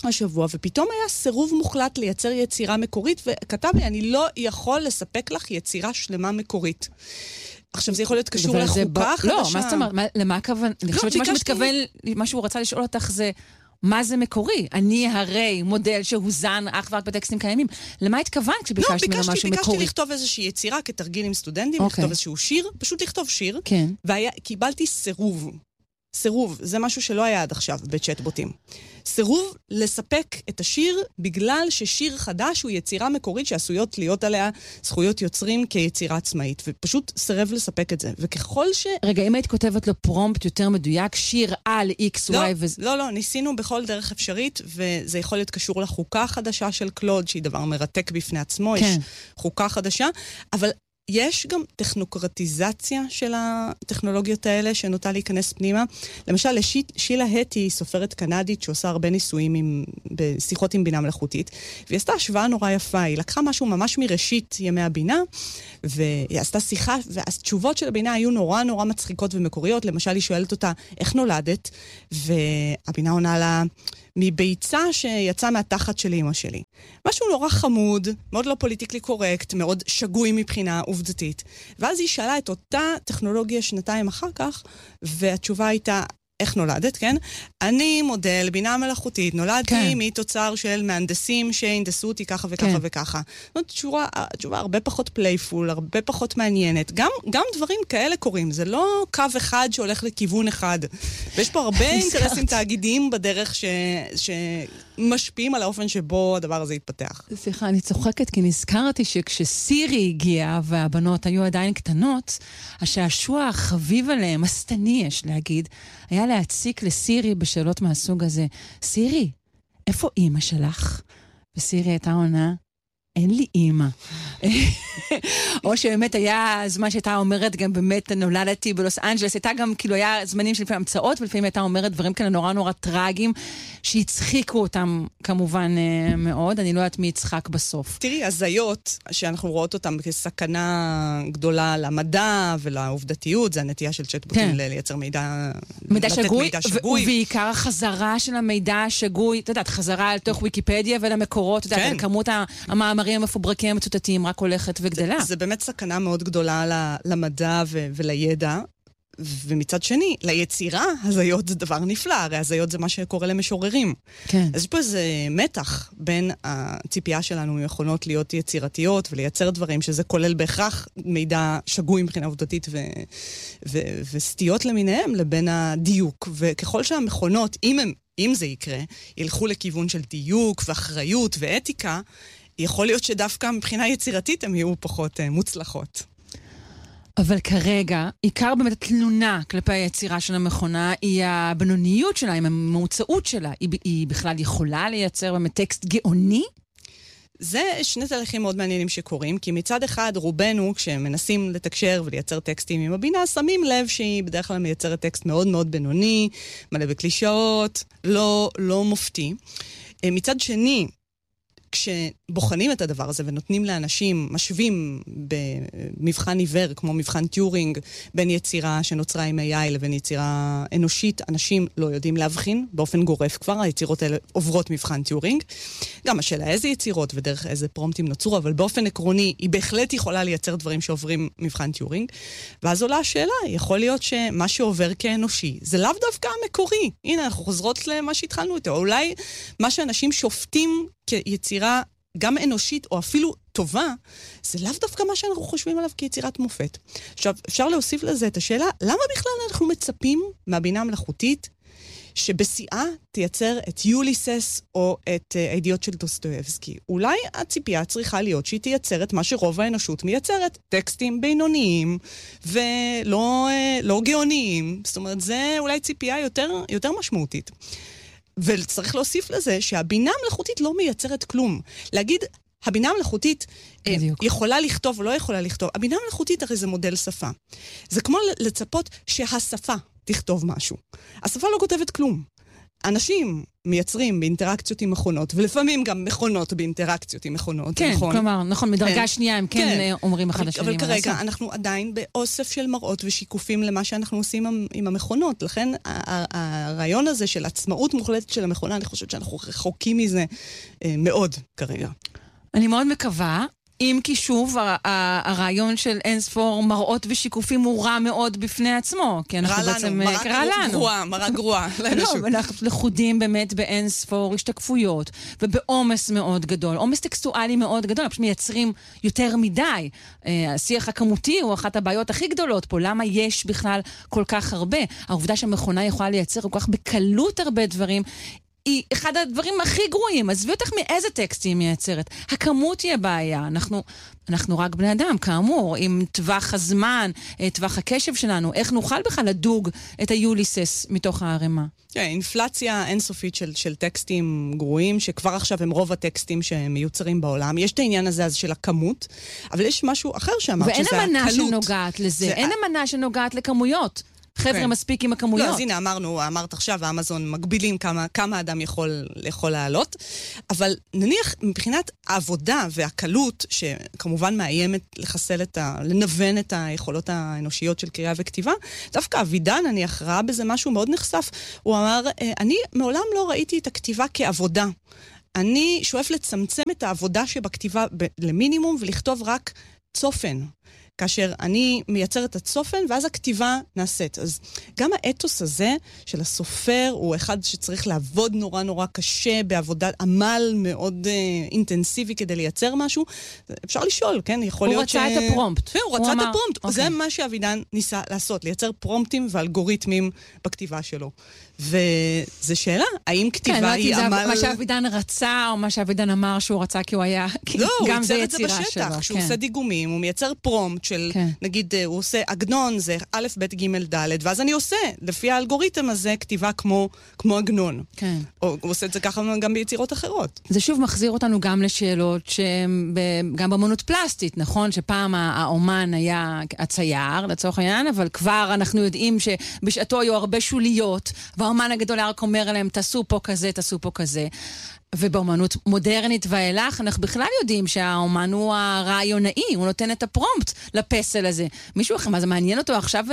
השבוע, ופתאום היה סירוב מוחלט לייצר יצירה מקורית, וכתב לי, אני לא יכול לספק לך יצירה שלמה מקורית. עכשיו, זה יכול להיות קשור לחוקה חדשה. לא, מה זאת אומרת? למה הכוון? אני חושבת שמה שמתכוון, מה שהוא רצה לשאול אותך זה, מה זה מקורי? אני הרי מודל שהוזן אך ורק בטקסטים קיימים. למה התכוונת כשביקשת ממנו משהו מקורי? לא, ביקשתי לכתוב איזושהי יצירה כתרגיל עם סטודנטים, לכתוב איזשהו שיר, פשוט לכתוב שיר, וקיבלתי סירוב. סירוב, זה משהו שלא היה עד עכשיו בצ'אטבוטים. סירוב לספק את השיר בגלל ששיר חדש הוא יצירה מקורית שעשויות להיות עליה זכויות יוצרים כיצירה עצמאית, ופשוט סירב לספק את זה. וככל ש... רגע, אם היית כותבת לו פרומפט יותר מדויק, שיר על X, לא, Y ו... לא, לא, ניסינו בכל דרך אפשרית, וזה יכול להיות קשור לחוקה החדשה של קלוד, שהיא דבר מרתק בפני עצמו, כן. יש חוקה חדשה, אבל... יש גם טכנוקרטיזציה של הטכנולוגיות האלה שנוטה להיכנס פנימה. למשל, שילה הטי, סופרת קנדית שעושה הרבה ניסויים עם, בשיחות עם בינה מלאכותית, והיא עשתה השוואה נורא יפה. היא לקחה משהו ממש מראשית ימי הבינה, והיא עשתה שיחה, והתשובות של הבינה היו נורא נורא מצחיקות ומקוריות. למשל, היא שואלת אותה, איך נולדת? והבינה עונה לה... מביצה שיצא מהתחת של אמא שלי. משהו נורא חמוד, מאוד לא פוליטיקלי קורקט, מאוד שגוי מבחינה עובדתית. ואז היא שאלה את אותה טכנולוגיה שנתיים אחר כך, והתשובה הייתה, איך נולדת, כן? אני מודל בינה מלאכותית, נולדתי כן. מתוצר של מהנדסים שהנדסו אותי ככה וככה כן. וככה. זאת תשובה, תשובה הרבה פחות פלייפול, הרבה פחות מעניינת. גם, גם דברים כאלה קורים, זה לא קו אחד שהולך לכיוון אחד. ויש פה הרבה אינטרסים תאגידיים בדרך ש, שמשפיעים על האופן שבו הדבר הזה יתפתח. סליחה, אני צוחקת כי נזכרתי שכשסירי הגיעה והבנות היו עדיין קטנות, השעשוע החביב עליהם, הסתני יש להגיד, היה להציק לסירי בשאלות מהסוג הזה. סירי, איפה אימא שלך? וסירי הייתה עונה, אין לי אימא. או שבאמת היה זמן שהייתה אומרת גם באמת נולדתי בלוס אנג'לס, הייתה גם כאילו היה זמנים של לפעמים המצאות, ולפעמים הייתה אומרת דברים כאלה נורא נורא טרגיים, שהצחיקו אותם כמובן מאוד, אני לא יודעת מי יצחק בסוף. תראי, הזיות שאנחנו רואות אותם כסכנה גדולה למדע ולעובדתיות, זה הנטייה של צ'אטבוטים כן. לייצר מידע, מידע שגוי, מידע שגוי. ובעיקר החזרה של המידע השגוי, אתה יודעת, חזרה לתוך ויקיפדיה ולמקורות, אתה יודעת, כמות המאמרים המפוברקים המצוטטים רק הולכת וגדלה. זה, זה באמת סכנה מאוד גדולה למדע ו- ולידע, ומצד שני, ליצירה, הזיות זה דבר נפלא, הרי הזיות זה מה שקורה למשוררים. כן. אז יש פה איזה מתח בין הציפייה שלנו יכולות להיות יצירתיות ולייצר דברים, שזה כולל בהכרח מידע שגוי מבחינה עובדתית ו- ו- וסטיות למיניהם, לבין הדיוק. וככל שהמכונות, אם, הם, אם זה יקרה, ילכו לכיוון של דיוק ואחריות ואתיקה, יכול להיות שדווקא מבחינה יצירתית הן יהיו פחות uh, מוצלחות. אבל כרגע, עיקר באמת התלונה כלפי היצירה של המכונה היא הבינוניות שלה, עם המוצאות שלה. היא, היא בכלל יכולה לייצר באמת טקסט גאוני? זה שני תהליכים מאוד מעניינים שקורים, כי מצד אחד רובנו, כשמנסים לתקשר ולייצר טקסטים עם הבינה, שמים לב שהיא בדרך כלל מייצרת טקסט מאוד מאוד בינוני, מלא בקלישאות, לא, לא מופתי. מצד שני, כשבוחנים את הדבר הזה ונותנים לאנשים, משווים במבחן עיוור, כמו מבחן טיורינג, בין יצירה שנוצרה עם איי איי לבין יצירה אנושית, אנשים לא יודעים להבחין, באופן גורף כבר, היצירות האלה עוברות מבחן טיורינג. גם השאלה איזה יצירות ודרך איזה פרומפטים נוצרו, אבל באופן עקרוני היא בהחלט יכולה לייצר דברים שעוברים מבחן טיורינג. ואז עולה השאלה, יכול להיות שמה שעובר כאנושי, זה לאו דווקא המקורי. הנה, אנחנו חוזרות למה שהתחלנו איתו. אולי מה שאנשים שופטים כיצירה גם אנושית או אפילו טובה, זה לאו דווקא מה שאנחנו חושבים עליו כיצירת מופת. עכשיו, אפשר להוסיף לזה את השאלה, למה בכלל אנחנו מצפים מהבינה המלאכותית שבשיאה תייצר את יוליסס או את הידיעות של דוסטויבסקי? אולי הציפייה צריכה להיות שהיא תייצר את מה שרוב האנושות מייצרת, טקסטים בינוניים ולא לא גאוניים. זאת אומרת, זה אולי ציפייה יותר, יותר משמעותית. וצריך להוסיף לזה שהבינה המלאכותית לא מייצרת כלום. להגיד, הבינה המלאכותית בדיוק. יכולה לכתוב או לא יכולה לכתוב. הבינה המלאכותית הרי זה מודל שפה. זה כמו לצפות שהשפה תכתוב משהו. השפה לא כותבת כלום. אנשים מייצרים באינטראקציות עם מכונות, ולפעמים גם מכונות באינטראקציות עם מכונות, כן, נכון? כלומר, נכון, מדרגה כן. שנייה הם כן, כן אומרים אחד לשני. אבל כרגע אנחנו עדיין באוסף של מראות ושיקופים למה שאנחנו עושים עם המכונות. לכן הרעיון הזה של עצמאות מוחלטת של המכונה, אני חושבת שאנחנו רחוקים מזה מאוד כרגע. אני מאוד מקווה. אם כי שוב, הרעיון של אינספור מראות ושיקופים הוא רע מאוד בפני עצמו, כי אנחנו בעצם... רע לנו, גרועה, מראה גרועה. לא, אנחנו לחודים באמת באינספור השתקפויות, ובעומס מאוד גדול, עומס טקסטואלי מאוד גדול, פשוט מייצרים יותר מדי. השיח הכמותי הוא אחת הבעיות הכי גדולות פה, למה יש בכלל כל כך הרבה? העובדה שהמכונה יכולה לייצר כל כך בקלות הרבה דברים, היא אחד הדברים הכי גרועים. עזבי אותך מאיזה טקסט היא מייצרת. הכמות היא הבעיה. אנחנו, אנחנו רק בני אדם, כאמור, עם טווח הזמן, טווח הקשב שלנו, איך נוכל בכלל לדוג את היוליסס מתוך הערימה? כן, אינפלציה אינסופית של, של טקסטים גרועים, שכבר עכשיו הם רוב הטקסטים שמיוצרים בעולם. יש את העניין הזה אז של הכמות, אבל יש משהו אחר שאמרת, שזה הקלות. ואין אמנה שנוגעת לזה, זה... אין אמנה שנוגעת לכמויות. חבר'ה מספיק עם הכמויות. לא, אז הנה, אמרנו, אמרת עכשיו, האמזון מגבילים כמה, כמה אדם יכול, יכול לעלות, אבל נניח מבחינת העבודה והקלות, שכמובן מאיימת לחסל את ה... לנוון את היכולות האנושיות של קריאה וכתיבה, דווקא אבידן, נניח, ראה בזה משהו מאוד נחשף. הוא אמר, אני מעולם לא ראיתי את הכתיבה כעבודה. אני שואף לצמצם את העבודה שבכתיבה ב- למינימום, ולכתוב רק צופן. כאשר אני מייצר את הצופן, ואז הכתיבה נעשית. אז גם האתוס הזה של הסופר, הוא אחד שצריך לעבוד נורא נורא קשה, בעבודת עמל מאוד אה, אינטנסיבי כדי לייצר משהו. אפשר לשאול, כן? יכול הוא להיות ש... רצה את הפרומפט. הוא, הוא רצה אמר, את הפרומפט. אוקיי. זה מה שאבידן ניסה לעשות, לייצר פרומפטים ואלגוריתמים בכתיבה שלו. וזו שאלה, האם כתיבה כן, היא לא, עמל... מה שאבידן רצה, או מה שאבידן אמר שהוא רצה כי הוא היה... לא, הוא ייצר את זה בשטח, כשהוא עושה דיגומים, הוא מייצר פרומפט של, כן. נגיד, הוא עושה עגנון, זה א', ב', ג', ד', ואז אני עושה, לפי האלגוריתם הזה, כתיבה כמו, כמו עגנון. כן. או הוא עושה את זה ככה גם ביצירות אחרות. זה שוב מחזיר אותנו גם לשאלות שהן גם באמנות פלסטית, נכון? שפעם האומן היה הצייר, לצורך העניין, אבל כבר אנחנו יודעים שבשעתו היו הרבה שוליות, והאומן הגדול היה רק אומר עליהם, תעשו פה כזה, תעשו פה כזה. ובאמנות מודרנית ואילך, אנחנו בכלל יודעים שהאומן הוא הרעיונאי, הוא נותן את הפרומפט לפסל הזה. מישהו אחר, מה זה מעניין אותו עכשיו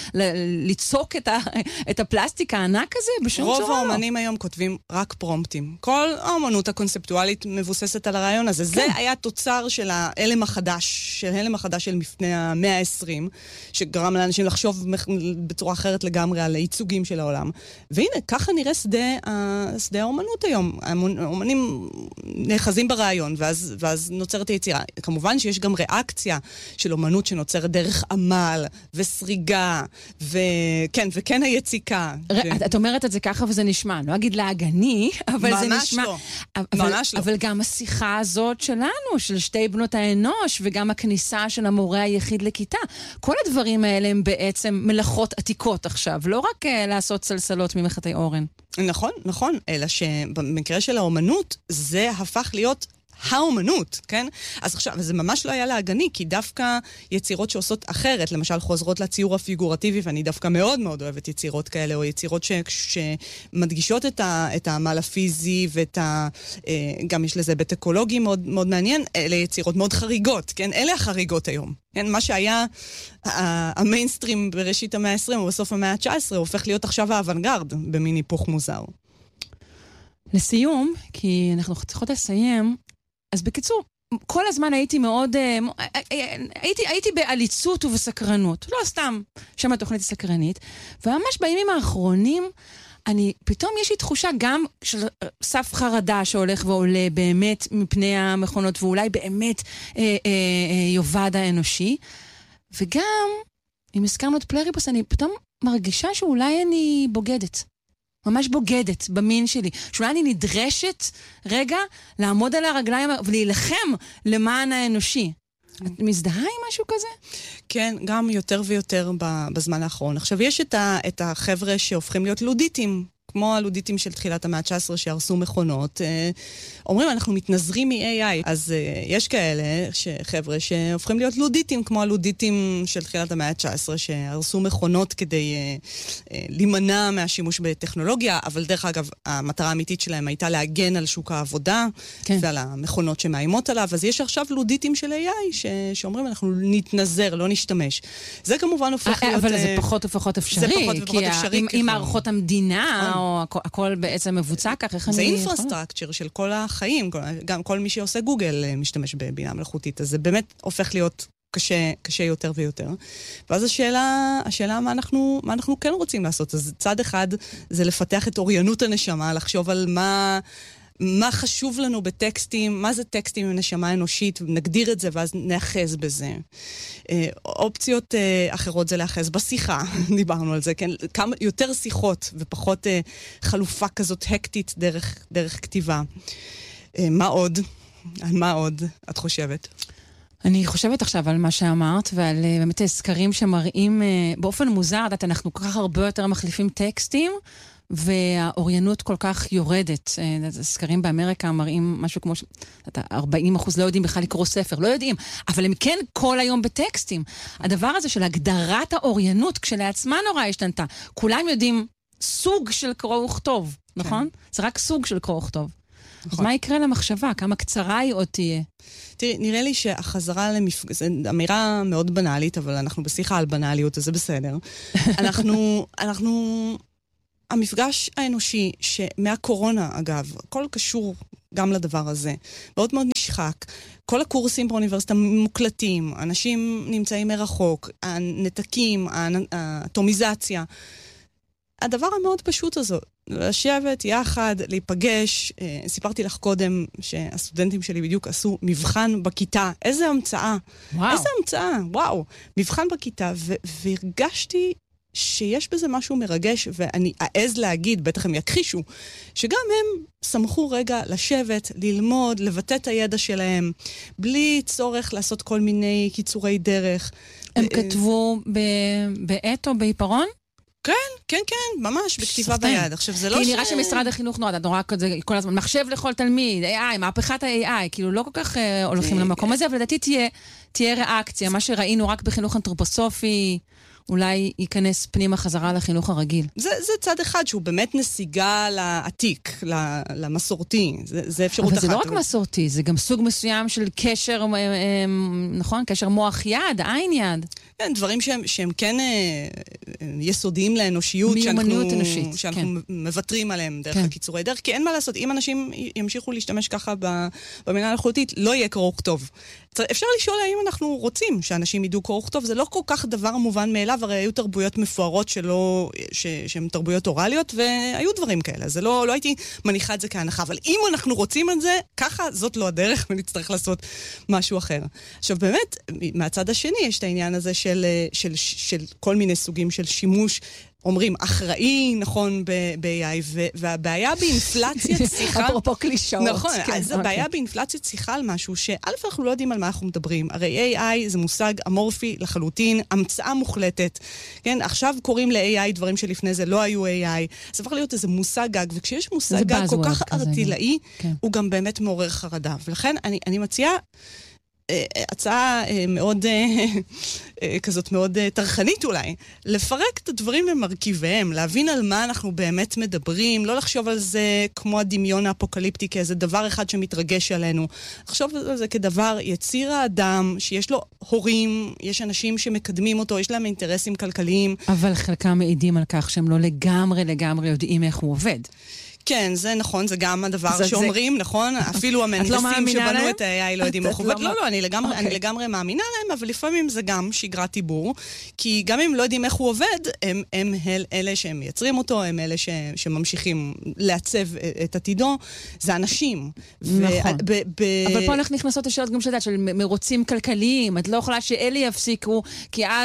ליצוק את, ה, את הפלסטיק הענק הזה? בשום צורה לא. רוב האומנים היום כותבים רק פרומפטים. כל האומנות הקונספטואלית מבוססת על הרעיון הזה. כן. זה היה תוצר של ההלם החדש, של ההלם החדש של לפני המאה העשרים, שגרם לאנשים לחשוב בצורה אחרת לגמרי על ייצוגים של העולם. והנה, ככה נראה שדה, שדה האומנות היום. אומנים נאחזים ברעיון, ואז, ואז נוצרת היצירה. כמובן שיש גם ריאקציה של אומנות שנוצרת דרך עמל וסריגה, וכן, וכן היציקה. ר... ו... את אומרת את זה ככה וזה נשמע, לא אגיד להגני, אבל זה נשמע... לא. אבל, ממש לא. אבל גם השיחה הזאת שלנו, של שתי בנות האנוש, וגם הכניסה של המורה היחיד לכיתה, כל הדברים האלה הם בעצם מלאכות עתיקות עכשיו, לא רק uh, לעשות סלסלות ממחטי אורן. נכון, נכון, אלא שבמקרה של האומנות, זה הפך להיות האומנות, כן? אז עכשיו, זה ממש לא היה להגני, כי דווקא יצירות שעושות אחרת, למשל חוזרות לציור הפיגורטיבי, ואני דווקא מאוד מאוד אוהבת יצירות כאלה, או יצירות ש, שמדגישות את, ה, את העמל הפיזי, ואת ה, גם יש לזה בית אקולוגי מאוד, מאוד מעניין, אלה יצירות מאוד חריגות, כן? אלה החריגות היום. כן? מה שהיה המיינסטרים בראשית המאה ה-עשרים, או בסוף המאה ה-תשע עשרה, הופך להיות עכשיו האוונגרד, במין היפוך מוזר. לסיום, כי אנחנו צריכות לסיים, אז בקיצור, כל הזמן הייתי מאוד, הייתי, הייתי בעליצות ובסקרנות. לא סתם, שם התוכנית הסקרנית. וממש בימים האחרונים, אני, פתאום יש לי תחושה גם של סף חרדה שהולך ועולה באמת מפני המכונות, ואולי באמת אה, אה, אה, יובד האנושי. וגם, אם הזכרנו את פלריבוס, אני פתאום מרגישה שאולי אני בוגדת. ממש בוגדת במין שלי. שאולי אני נדרשת רגע לעמוד על הרגליים ולהילחם למען האנושי. את מזדהה עם משהו כזה? כן, גם יותר ויותר בזמן האחרון. עכשיו, יש את, ה, את החבר'ה שהופכים להיות לודיטים, כמו הלודיטים של תחילת המאה ה-תשע עשרה שהרסו מכונות, אומרים, אנחנו מתנזרים מ-איי איי. אז יש כאלה חבר'ה שהופכים להיות לודיטים, כמו הלודיטים של תחילת המאה ה-תשע עשרה שהרסו מכונות כדי להימנע מהשימוש בטכנולוגיה, אבל דרך אגב, המטרה האמיתית שלהם הייתה להגן על שוק העבודה, כן. ועל המכונות שמאיימות עליו. אז יש עכשיו לודיטים של איי איי ש... שאומרים, אנחנו נתנזר, לא נשתמש. זה כמובן הופך להיות... אבל זה פחות ופחות אפשרי. זה פחות ופחות אפשרי. עם מערכות המדינה, או הכל בעצם מבוצע כך, איך אני... זה אינפרסטרקצ'ר של כל החיים. גם כל מי שעושה גוגל משתמש בבינה מלאכותית. אז זה באמת הופך להיות קשה, קשה יותר ויותר. ואז השאלה, השאלה מה אנחנו, מה אנחנו כן רוצים לעשות. אז צד אחד זה לפתח את אוריינות הנשמה, לחשוב על מה... מה חשוב לנו בטקסטים, מה זה טקסטים עם נשמה אנושית, נגדיר את זה ואז נאחז בזה. אופציות אחרות זה לאחז בשיחה, דיברנו על זה, כן? כמה, יותר שיחות ופחות חלופה כזאת הקטית דרך, דרך כתיבה. מה עוד? על מה עוד את חושבת? אני חושבת עכשיו על מה שאמרת, ועל באמת סקרים שמראים באופן מוזר, דעת, אנחנו כל כך הרבה יותר מחליפים טקסטים, והאוריינות כל כך יורדת. סקרים באמריקה מראים משהו כמו ארבעים אחוז לא יודעים בכלל לקרוא ספר, לא יודעים, אבל הם כן כל היום בטקסטים. הדבר הזה של הגדרת האוריינות כשלעצמה נורא השתנתה. כולם יודעים סוג של קרוא וכתוב, נכון? זה רק סוג של קרוא וכתוב. אז מה יקרה למחשבה? כמה קצרה היא עוד תהיה? תראי, נראה לי שהחזרה למפגש, זו אמירה מאוד בנאלית, אבל אנחנו בשיחה על בנאליות, אז זה בסדר. אנחנו, אנחנו, המפגש האנושי, שמהקורונה, אגב, הכל קשור גם לדבר הזה, מאוד מאוד נשחק. כל הקורסים באוניברסיטה מוקלטים, אנשים נמצאים מרחוק, הנתקים, האטומיזציה. הדבר המאוד פשוט הזה, לשבת יחד, להיפגש, סיפרתי לך קודם שהסטודנטים שלי בדיוק עשו מבחן בכיתה, איזה המצאה, וואו. איזה המצאה, וואו, מבחן בכיתה, ו- והרגשתי שיש בזה משהו מרגש, ואני אעז להגיד, בטח הם יכחישו, שגם הם שמחו רגע לשבת, ללמוד, לבטא את הידע שלהם, בלי צורך לעשות כל מיני קיצורי דרך. הם כתבו בעת או בעיפרון? כן, כן, כן, ממש, בכתיבה ביד. עכשיו, זה לא ש... כי נראה שמשרד החינוך נועד, נורא כזה כל הזמן, מחשב לכל תלמיד, איי איי, מהפכת ה-איי איי, כאילו לא כל כך הולכים למקום הזה, אבל לדעתי תהיה ריאקציה, מה שראינו רק בחינוך אנתרופוסופי, אולי ייכנס פנימה חזרה לחינוך הרגיל. זה, זה צד אחד שהוא באמת נסיגה לעתיק, למסורתי. זה, זה אפשרות אבל אחת. זה לא רק מסורתי, זה גם סוג מסוים של קשר, נכון? קשר מוח יד, עין יד. כן, דברים שהם, שהם כן יסודיים לאנושיות, מיומנות אנושית. שאנחנו מוותרים עליהם דרך הקיצורי דרך, כי אין מה לעשות, אם אנשים ימשיכו להשתמש ככה במילה המלאכותית, לא יהיה קרוא וכתוב. אפשר לשאול האם אנחנו רוצים שאנשים ידעו קרוא וכתוב, זה לא כל כך דבר מובן מאליו, הרי היו תרבויות מפוארות שלא, ש, שהן תרבויות אוראליות, והיו דברים כאלה, זה לא, לא הייתי מניחה את זה כהנחה, אבל אם אנחנו רוצים את זה, ככה זאת לא הדרך, ונצטרך לעשות משהו אחר. עכשיו באמת, מהצד השני יש את העניין הזה של, של, של, של כל מיני סוגים של שימוש, אומרים, אחראי, נכון, ב-איי איי, והבעיה באינפלציית שיחה... אפרופו קלישאות. נכון, אז הבעיה באינפלציית שיחה על משהו, שא' אנחנו לא יודעים על מה אנחנו מדברים. הרי איי איי זה מושג אמורפי לחלוטין, המצאה מוחלטת. כן, עכשיו קוראים ל-איי איי דברים שלפני זה לא היו איי איי. זה צריך להיות איזה מושג גג, וכשיש מושג גג כל כך ארטילאי, הוא גם באמת מעורר חרדה. ולכן אני מציעה... הצעה מאוד כזאת מאוד תרחנית אולי, לפרק את הדברים למרכיביהם, להבין על מה אנחנו באמת מדברים, לא לחשוב על זה כמו הדמיון האפוקליפטי, כאיזה דבר אחד שמתרגש עלינו. לחשוב על זה כדבר יציר האדם, שיש לו הורים, יש אנשים שמקדמים אותו, יש להם אינטרסים כלכליים. אבל חלקם מעידים על כך שהם לא לגמרי לגמרי יודעים איך הוא עובד. כן, זה נכון, זה גם הדבר שאומרים, נכון? אפילו המהנדסים שבנו את ה-איי איי לא יודעים איך עובד. לא, לא, אני לגמרי מאמינה להם, אבל לפעמים זה גם שגרת טיבור, כי גם אם לא יודעים איך הוא עובד, הם אלה שהם מייצרים אותו, הם אלה שממשיכים לעצב את עתידו, זה אנשים. נכון. אבל פה אנחנו נכנסות לשאלות גם שדעת, של מרוצים כלכליים, את לא יכולה שאלה יפסיקו, כי אז...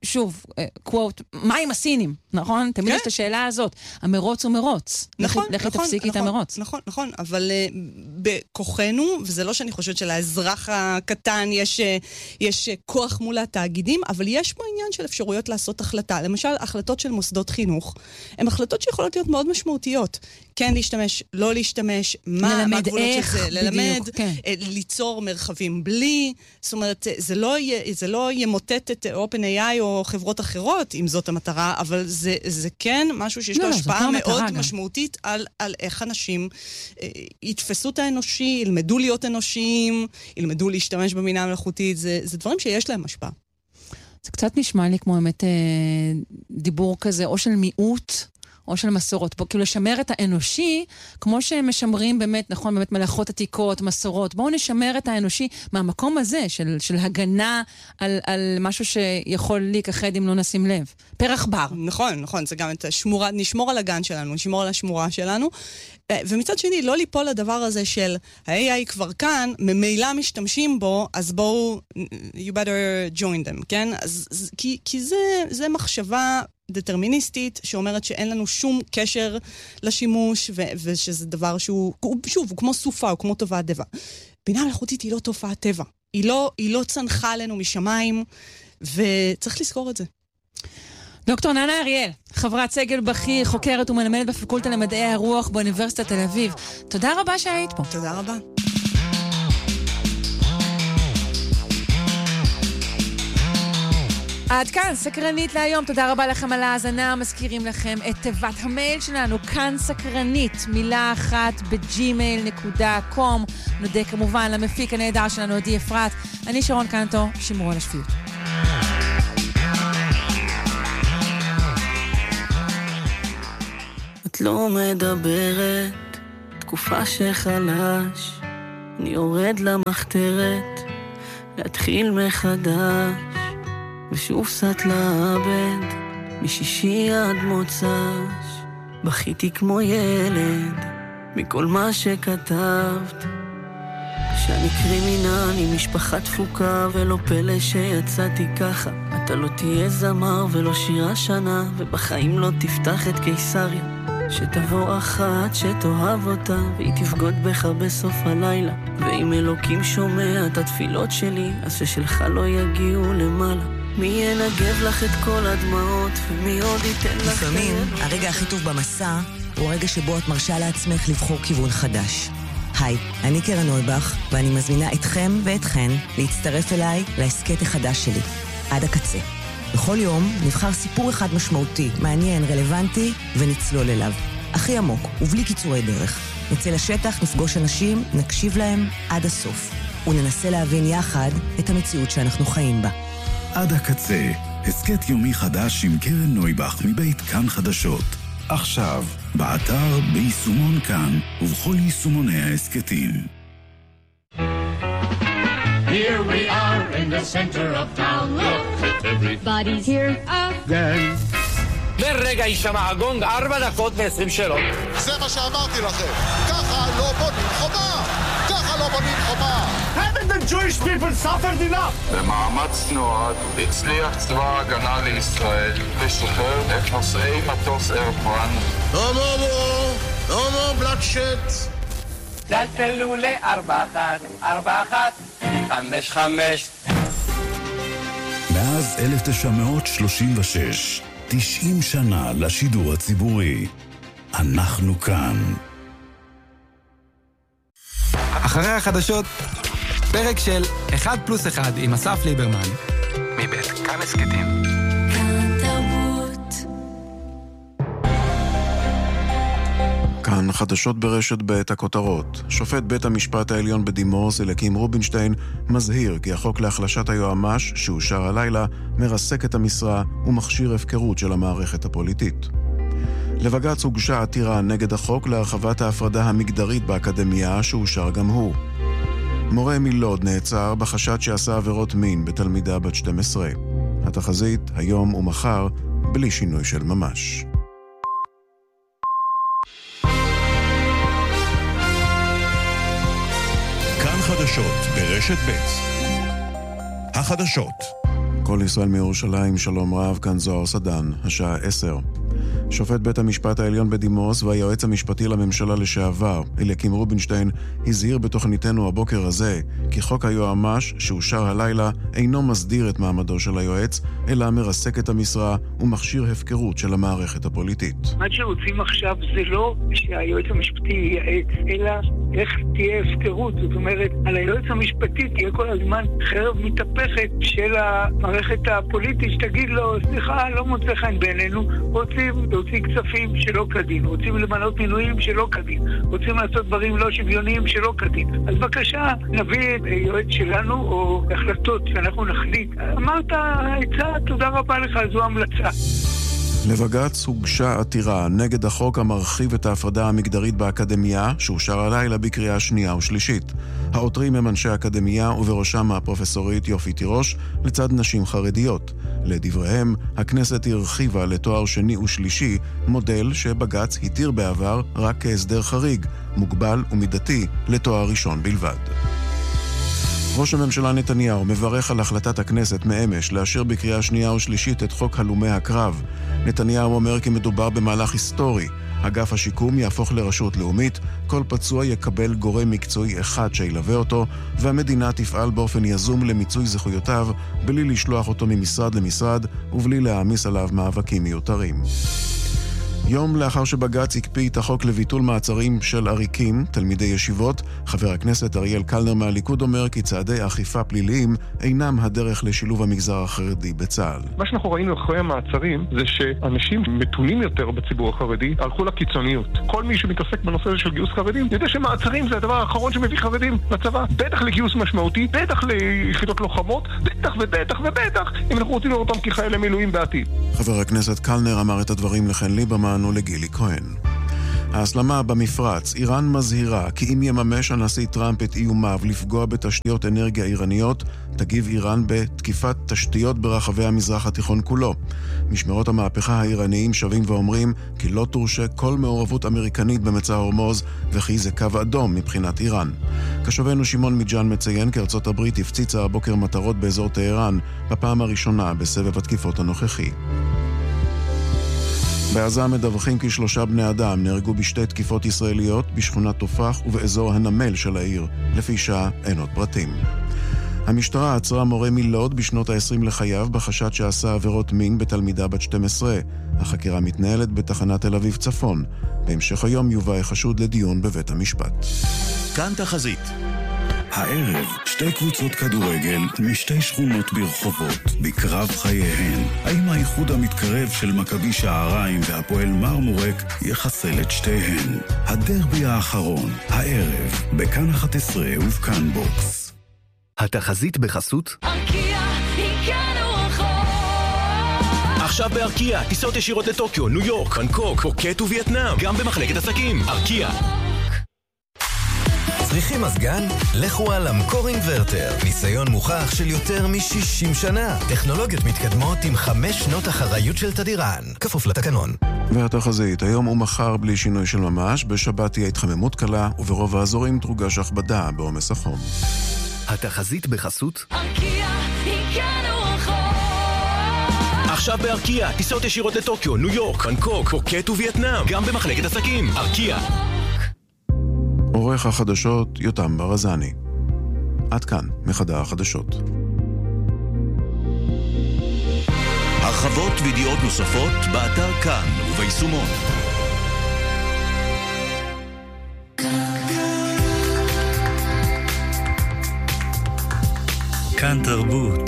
שוב, קוואט, מה עם הסינים, נכון? תמיד יש את השאלה הזאת. המרוץ הוא מרוץ. נכון, לכי תפסיקי את המרוץ. נכון, נכון, אבל בכוחנו, וזה לא שאני חושבת שלאזרח הקטן יש כוח מול התאגידים, אבל יש פה עניין של אפשרויות לעשות החלטה. למשל, החלטות של מוסדות חינוך, הן החלטות שיכולות להיות מאוד משמעותיות. כן להשתמש, לא להשתמש, מה הגבולות של זה, ללמד, ליצור מרחבים בלי, זאת אומרת, זה לא, זה לא ימוטט את OpenAI או חברות אחרות, אם זאת המטרה, אבל זה, זה כן משהו שיש לו השפעה מאוד משמעותית על, על איך אנשים אה, יתפסו את האנושי, ילמדו להיות אנושיים, ילמדו להשתמש בבינה המלאכותית, זה, זה דברים שיש להם השפעה. זה קצת נשמע לי כמו באמת אה, דיבור כזה, או של מיעוט, או של מסורות. כאילו לשמר את האנושי, כמו שהם משמרים באמת, נכון, באמת מלאכות עתיקות, מסורות. בואו נשמר את האנושי מהמקום הזה, של, של הגנה על, על משהו שיכול להיכחד אם לא נשים לב. פרח בר. נכון, נכון, זה גם את השמורה, נשמור על הגן שלנו, נשמור על השמורה שלנו. ומצד שני, לא ליפול לדבר הזה של ה-איי איי כבר כאן, ממילא משתמשים בו, אז בואו, you better join them, כן? אז, כי, כי זה, זה מחשבה דטרמיניסטית שאומרת שאין לנו שום קשר לשימוש, ו- ושזה דבר שהוא, שוב, הוא כמו סופה, הוא כמו תופעת טבע. בינה מלאכותית היא לא תופעת טבע. היא לא, היא לא צנחה עלינו משמיים, וצריך לזכור את זה. דוקטור ננה אריאל, חברת סגל בכיר, חוקרת ומלמדת בפקולטה למדעי הרוח באוניברסיטת תל אביב. תודה רבה שהיית פה. תודה רבה. עד כאן, סקרנית להיום. תודה רבה לכם על ההאזנה. מזכירים לכם את תיבת המייל שלנו, כאן סקרנית, מילה אחת בג'ימייל נקודה קום. נודה כמובן למפיק הנהדר שלנו, עדי אפרת. אני שרון קנטו, שמרו על השפיות. את לא מדברת, תקופה שחלש, אני יורד למחתרת, להתחיל מחדש, ושוב סת לאבד, משישי עד מוצש, בכיתי כמו ילד, מכל מה שכתבת, שאני קרימינל עם משפחה דפוקה, ולא פלא שיצאתי ככה, אתה לא תהיה זמר ולא שירה שנה, ובחיים לא תפתח את קיסריה, שתבוא אחת שתאהב אותה, והיא תפגוד בך בסוף הלילה, ואם אלוקים שומע את התפילות שלי, אז ששלך לא יגיעו למעלה. מי ינגב לך את כל הדמעות, ומי עוד ייתן לך... לפעמים הרגע הכי טוב במסע הוא הרגע שבו את מרשה לעצמך לבחור כיוון חדש. היי, אני קרן נויבך, ואני מזמינה אתכם ואתכן להצטרף אליי לעסקת החדש שלי, עד הקצה. בכל יום נבחר סיפור אחד משמעותי, מעניין, רלוונטי, ונצלול אליו. הכי עמוק, ובלי קיצורי דרך. נצא לשטח, נפגוש אנשים, נקשיב להם עד הסוף. וננסה להבין יחד את המציאות שאנחנו חיים בה. עד הקצה, הסקט יומי חדש עם קרן נויבך מבית כאן חדשות. עכשיו, באתר, ביישומון כאן, ובכל יישומוני ההסקטים. Here we are in the center of town. Look, everybody's here again. ברגע יישמע הגונג, ארבע דקות ועשרים שאלות. זה מה שאמרתי לכם. ככה לא בונים חומה. ככה לא בונים חומה. Haven't the Jewish people suffered enough? במאמץ נועד הצליח צבא ההגנה לישראל לשחרר את נוסעי מטוס אייר-פראנס. לא מומו, לא מו בלקשט. צלצלו לארבע אחת, ארבע אחת, חמש חמש. מאז אלף תשע מאות שלושים ושש, תשעים שנה לשידור הציבורי. אנחנו כאן. אחרי החדשות, פרק של אחד פלוס אחד עם אסף ליברמן, מבית כאן הסקטים. כאן תרבות. כאן חדשות ברשת בעת הכותרות. שופט בית המשפט העליון בדימוס אליקים רובינשטיין מזהיר כי החוק להחלשת היועמ"ש שאושר הלילה מרסק את המשרה ומכשיר הפקרות של המערכת הפוליטית. לבג"ץ הוגשה עתירה נגד החוק להרחבת ההפרדה המגדרית באקדמיה שאושר גם הוא. מורה מלוד נעצר בחשד שעשה עבירות מין בתלמידה בת שתים עשרה. התחזית היום ומחר בלי שינוי של ממש. כאן חדשות ברשת ב'. החדשות כל ישראל מירושלים, שלום רב, כאן זוהר סדן, השעה עשר. שופט בית המשפט העליון בדימוס והיועץ המשפטי לממשלה לשעבר, אליקים רובינשטיין, הזהיר בתוכניתנו הבוקר הזה כי חוק היועמ"ש שאושר הלילה אינו מסדיר את מעמדו של היועץ, אלא מרסק את המשרה ומכשיר הפקרות של המערכת הפוליטית. מה שרוצים עכשיו זה לא שהיועץ המשפטי ייעץ, אלא איך תהיה הפקרות. זאת אומרת, על היועץ המשפטי תהיה כל הזמן חרב מתהפכת של המערכת הפוליטית שתגיד לו, סליחה, לא מוצא חן בעינינו, רוצים להוציא כספים שלא כדין, רוצים למנות מינויים שלא כדין, רוצים לעשות דברים לא שוויוניים שלא כדין. אז בבקשה, נביא את היועץ שלנו או החלטות שאנחנו נחליט. אמרת, עצה, תודה רבה לך, זו המלצה. לבג"ץ הוגשה עתירה נגד החוק המרחיב את ההפרדה המגדרית באקדמיה, שאושר הלילה בקריאה שנייה ושלישית. העותרים הם אנשי אקדמיה ובראשם הפרופסורית יופי תירוש, לצד נשים חרדיות. לדבריהם, הכנסת הרחיבה לתואר שני ושלישי מודל שבג"ץ התיר בעבר רק כהסדר חריג, מוגבל ומידתי לתואר ראשון בלבד. ראש הממשלה נתניהו מברך על החלטת הכנסת מאמש לאשר בקריאה שנייה ושלישית את חוק הלומי הקרב. נתניהו אומר כי מדובר במהלך היסטורי. אגף השיקום יהפוך לרשות לאומית, כל פצוע יקבל גורם מקצועי אחד שילווה אותו, והמדינה תפעל באופן יזום למיצוי זכויותיו, בלי לשלוח אותו ממשרד למשרד ובלי להעמיס עליו מאבקים מיותרים. יום לאחר שבג"ץ הקפיא את החוק לביטול מעצרים של עריקים, תלמידי ישיבות, חבר הכנסת אריאל קלנר מהליכוד אומר כי צעדי אכיפה פליליים אינם הדרך לשילוב המגזר החרדי בצה"ל. מה שאנחנו ראינו אחרי המעצרים זה שאנשים מתונים יותר בציבור החרדי הלכו לקיצוניות. כל מי שמתעסק בנושא הזה של גיוס חרדים יודע שמעצרים זה הדבר האחרון שמביא חרדים לצבא. בטח לגיוס משמעותי, בטח ליחידות לוחמות, בטח ובטח ובטח אם אנחנו רוצים לראות אותם כחיילי מילואים בעתיד. חבר הכנסת קלנר אמר את הדברים לחן ליברמן ולגילי כהן. ההסלמה במפרץ, איראן מזהירה כי אם יממש הנשיא טראמפ את איומיו לפגוע בתשתיות אנרגיה איראניות, תגיב איראן בתקיפת תשתיות ברחבי המזרח התיכון כולו. משמרות המהפכה האיראניים שווים ואומרים כי לא תורשה כל מעורבות אמריקנית במצע הורמוז וכי זה קו אדום מבחינת איראן. כשובנו שמעון מיג'אן מציין כי ארצות הברית הפציצה הבוקר מטרות באזור טהרן בפעם הראשונה בסבב התקיפות הנוכחי. בעזה מדווחים כי שלושה בני אדם נהרגו בשתי תקיפות ישראליות בשכונת תופח ובאזור הנמל של העיר. לפי שעה אין עוד פרטים. המשטרה עצרה מורה מלוד בשנות ה-עשרים לחייו בחשד שעשה עבירות מין בתלמידה בת שתים עשרה. החקירה מתנהלת בתחנת תל אביב צפון. בהמשך היום יובא החשוד לדיון בבית המשפט. כאן תחזית. הערב שתי קבוצות כדורגל משתי שכונות ברחובות בקרב חייהן. האם האיחוד המתקרב של מכבי שעריים והפועל מרמורק יחסל את שתיהן? הדרבי האחרון הערב בכאן אחת עשרה ובכאן בוקס. התחזית בחסות ארקיע הגענו רחוק. עכשיו בארקיע טיסות ישירות לטוקיו, ניו יורק, בנקוק, פוקט ווייטנאם, גם במחלקת עסקים. ארקיע. צריכים מזגן? לכו על המקור אינברטר. ניסיון מוכח של יותר מ-שישים שנה. טכנולוגיות מתקדמות עם חמש שנות אחריות של תדירן. כפוף לתקנון. והתחזית, היום ומחר בלי שינוי של ממש, בשבת תהיה התחממות קלה וברוב האזורים תרוגש הכבדה בעומס החום. התחזית בחסות ארקיע הגענו רחוק. עכשיו בארקיע טיסות ישירות לטוקיו, ניו יורק, בנקוק, פוקט ווייטנאם, גם במחלקת עסקים. ארקיע. עורך החדשות יותם ברזני. עד כאן מחדר החדשות. הרחבות וידיעות נוספות באתר כאן וביישומון. כאן תרבות.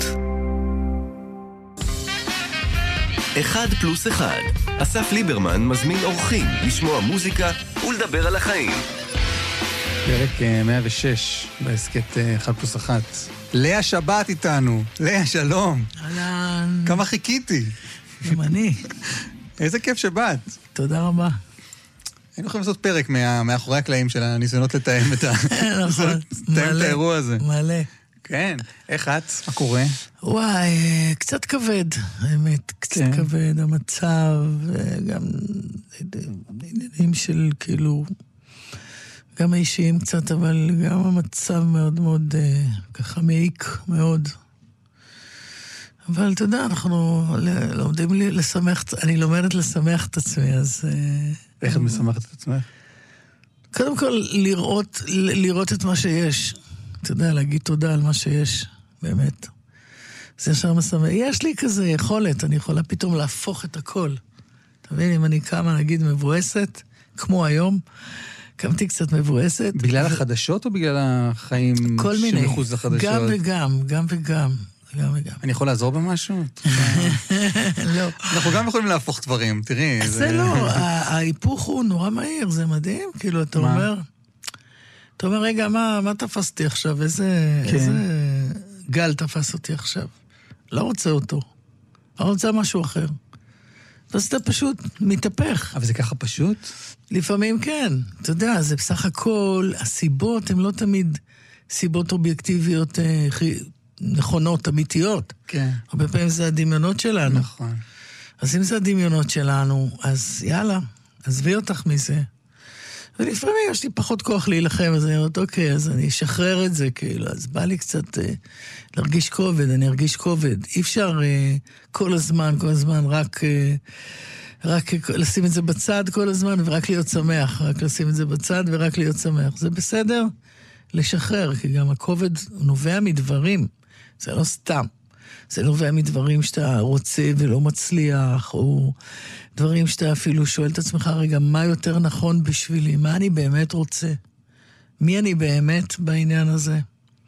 אחד פלוס אחד. אסף ליברמן מזמין אורחים לשמוע מוזיקה ולדבר על החיים. פרק מאה ושש בהסקט אחד פלוס אחת. לאה שבת איתנו. לאה, שלום. אהלן. כמה חיכיתי. גם אני. איזה כיף שבאת. תודה רבה. היינו יכולים לעשות פרק מה, מאחורי הקלעים של הניסיונות לתאם את, ה... נכון, לתאם את האירוע הזה. מלא. כן. איך את? מה קורה? וואי, קצת כבד. האמת, קצת כן. כבד. המצב, גם עניינים של כאילו... גם האישיים קצת, אבל גם המצב מאוד מאוד, ככה מעיק מאוד. אבל אתה יודע, אנחנו לומדים לי לשמח, אני לומדת לשמח את עצמי, אז... איך את משמחת את עצמך? קודם כל, לראות, לראות את מה שיש. אתה יודע, להגיד תודה על מה שיש, באמת. זה ישר משמח. יש לי כזה יכולת, אני יכולה פתאום להפוך את הכל. אתה מבין, אם אני קמה, נגיד, מבואסת, כמו היום, קמתי קצת מבואסת. בגלל החדשות או בגלל החיים שמחוץ לחדשות? גם וגם, גם וגם. גם וגם. אני יכול לעזור במשהו? לא. אנחנו גם יכולים להפוך דברים, תראי. זה לא, ההיפוך הוא נורא מהיר, זה מדהים, כאילו, אתה אומר, אתה אומר, רגע, מה תפסתי עכשיו? איזה גל תפס אותי עכשיו? לא רוצה אותו. לא רוצה משהו אחר. אז אתה פשוט מתהפך. אבל זה ככה פשוט? לפעמים כן. אתה יודע, זה בסך הכל, הסיבות הן לא תמיד סיבות אובייקטיביות נכונות, אמיתיות. כן. הרבה פעמים זה הדמיונות שלנו. נכון. אז אם זה הדמיונות שלנו, אז יאללה, עזבי אותך מזה. ולפעמים יש לי פחות כוח להילחם, אז אני אומרת, אוקיי, אז אני אשחרר את זה, כאילו, אז בא לי קצת אה, להרגיש כובד, אני ארגיש כובד. אי אפשר אה, כל הזמן, כל הזמן, רק, אה, רק לשים את זה בצד כל הזמן, ורק להיות שמח, רק לשים את זה בצד ורק להיות שמח. זה בסדר לשחרר, כי גם הכובד נובע מדברים, זה לא סתם. זה נובע מדברים שאתה רוצה ולא מצליח, או דברים שאתה אפילו שואל את עצמך, רגע, מה יותר נכון בשבילי? מה אני באמת רוצה? מי אני באמת בעניין הזה?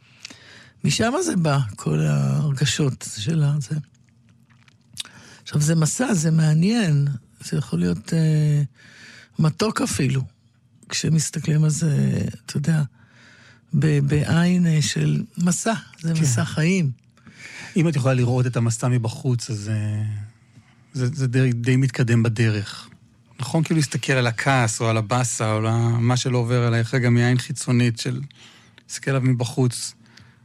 משם זה בא, כל ההרגשות שלה. זה. עכשיו, זה מסע, זה מעניין, זה יכול להיות אה, מתוק אפילו, כשמסתכלים על זה, אתה יודע, בעין של מסע, זה כן. מסע חיים. אם את יכולה לראות את המסע מבחוץ, אז זה, זה, זה די, די מתקדם בדרך. נכון? כאילו להסתכל על הכעס, או על הבאסה, או על מה שלא עובר עלייך, גם מעין חיצונית של להסתכל עליו מבחוץ.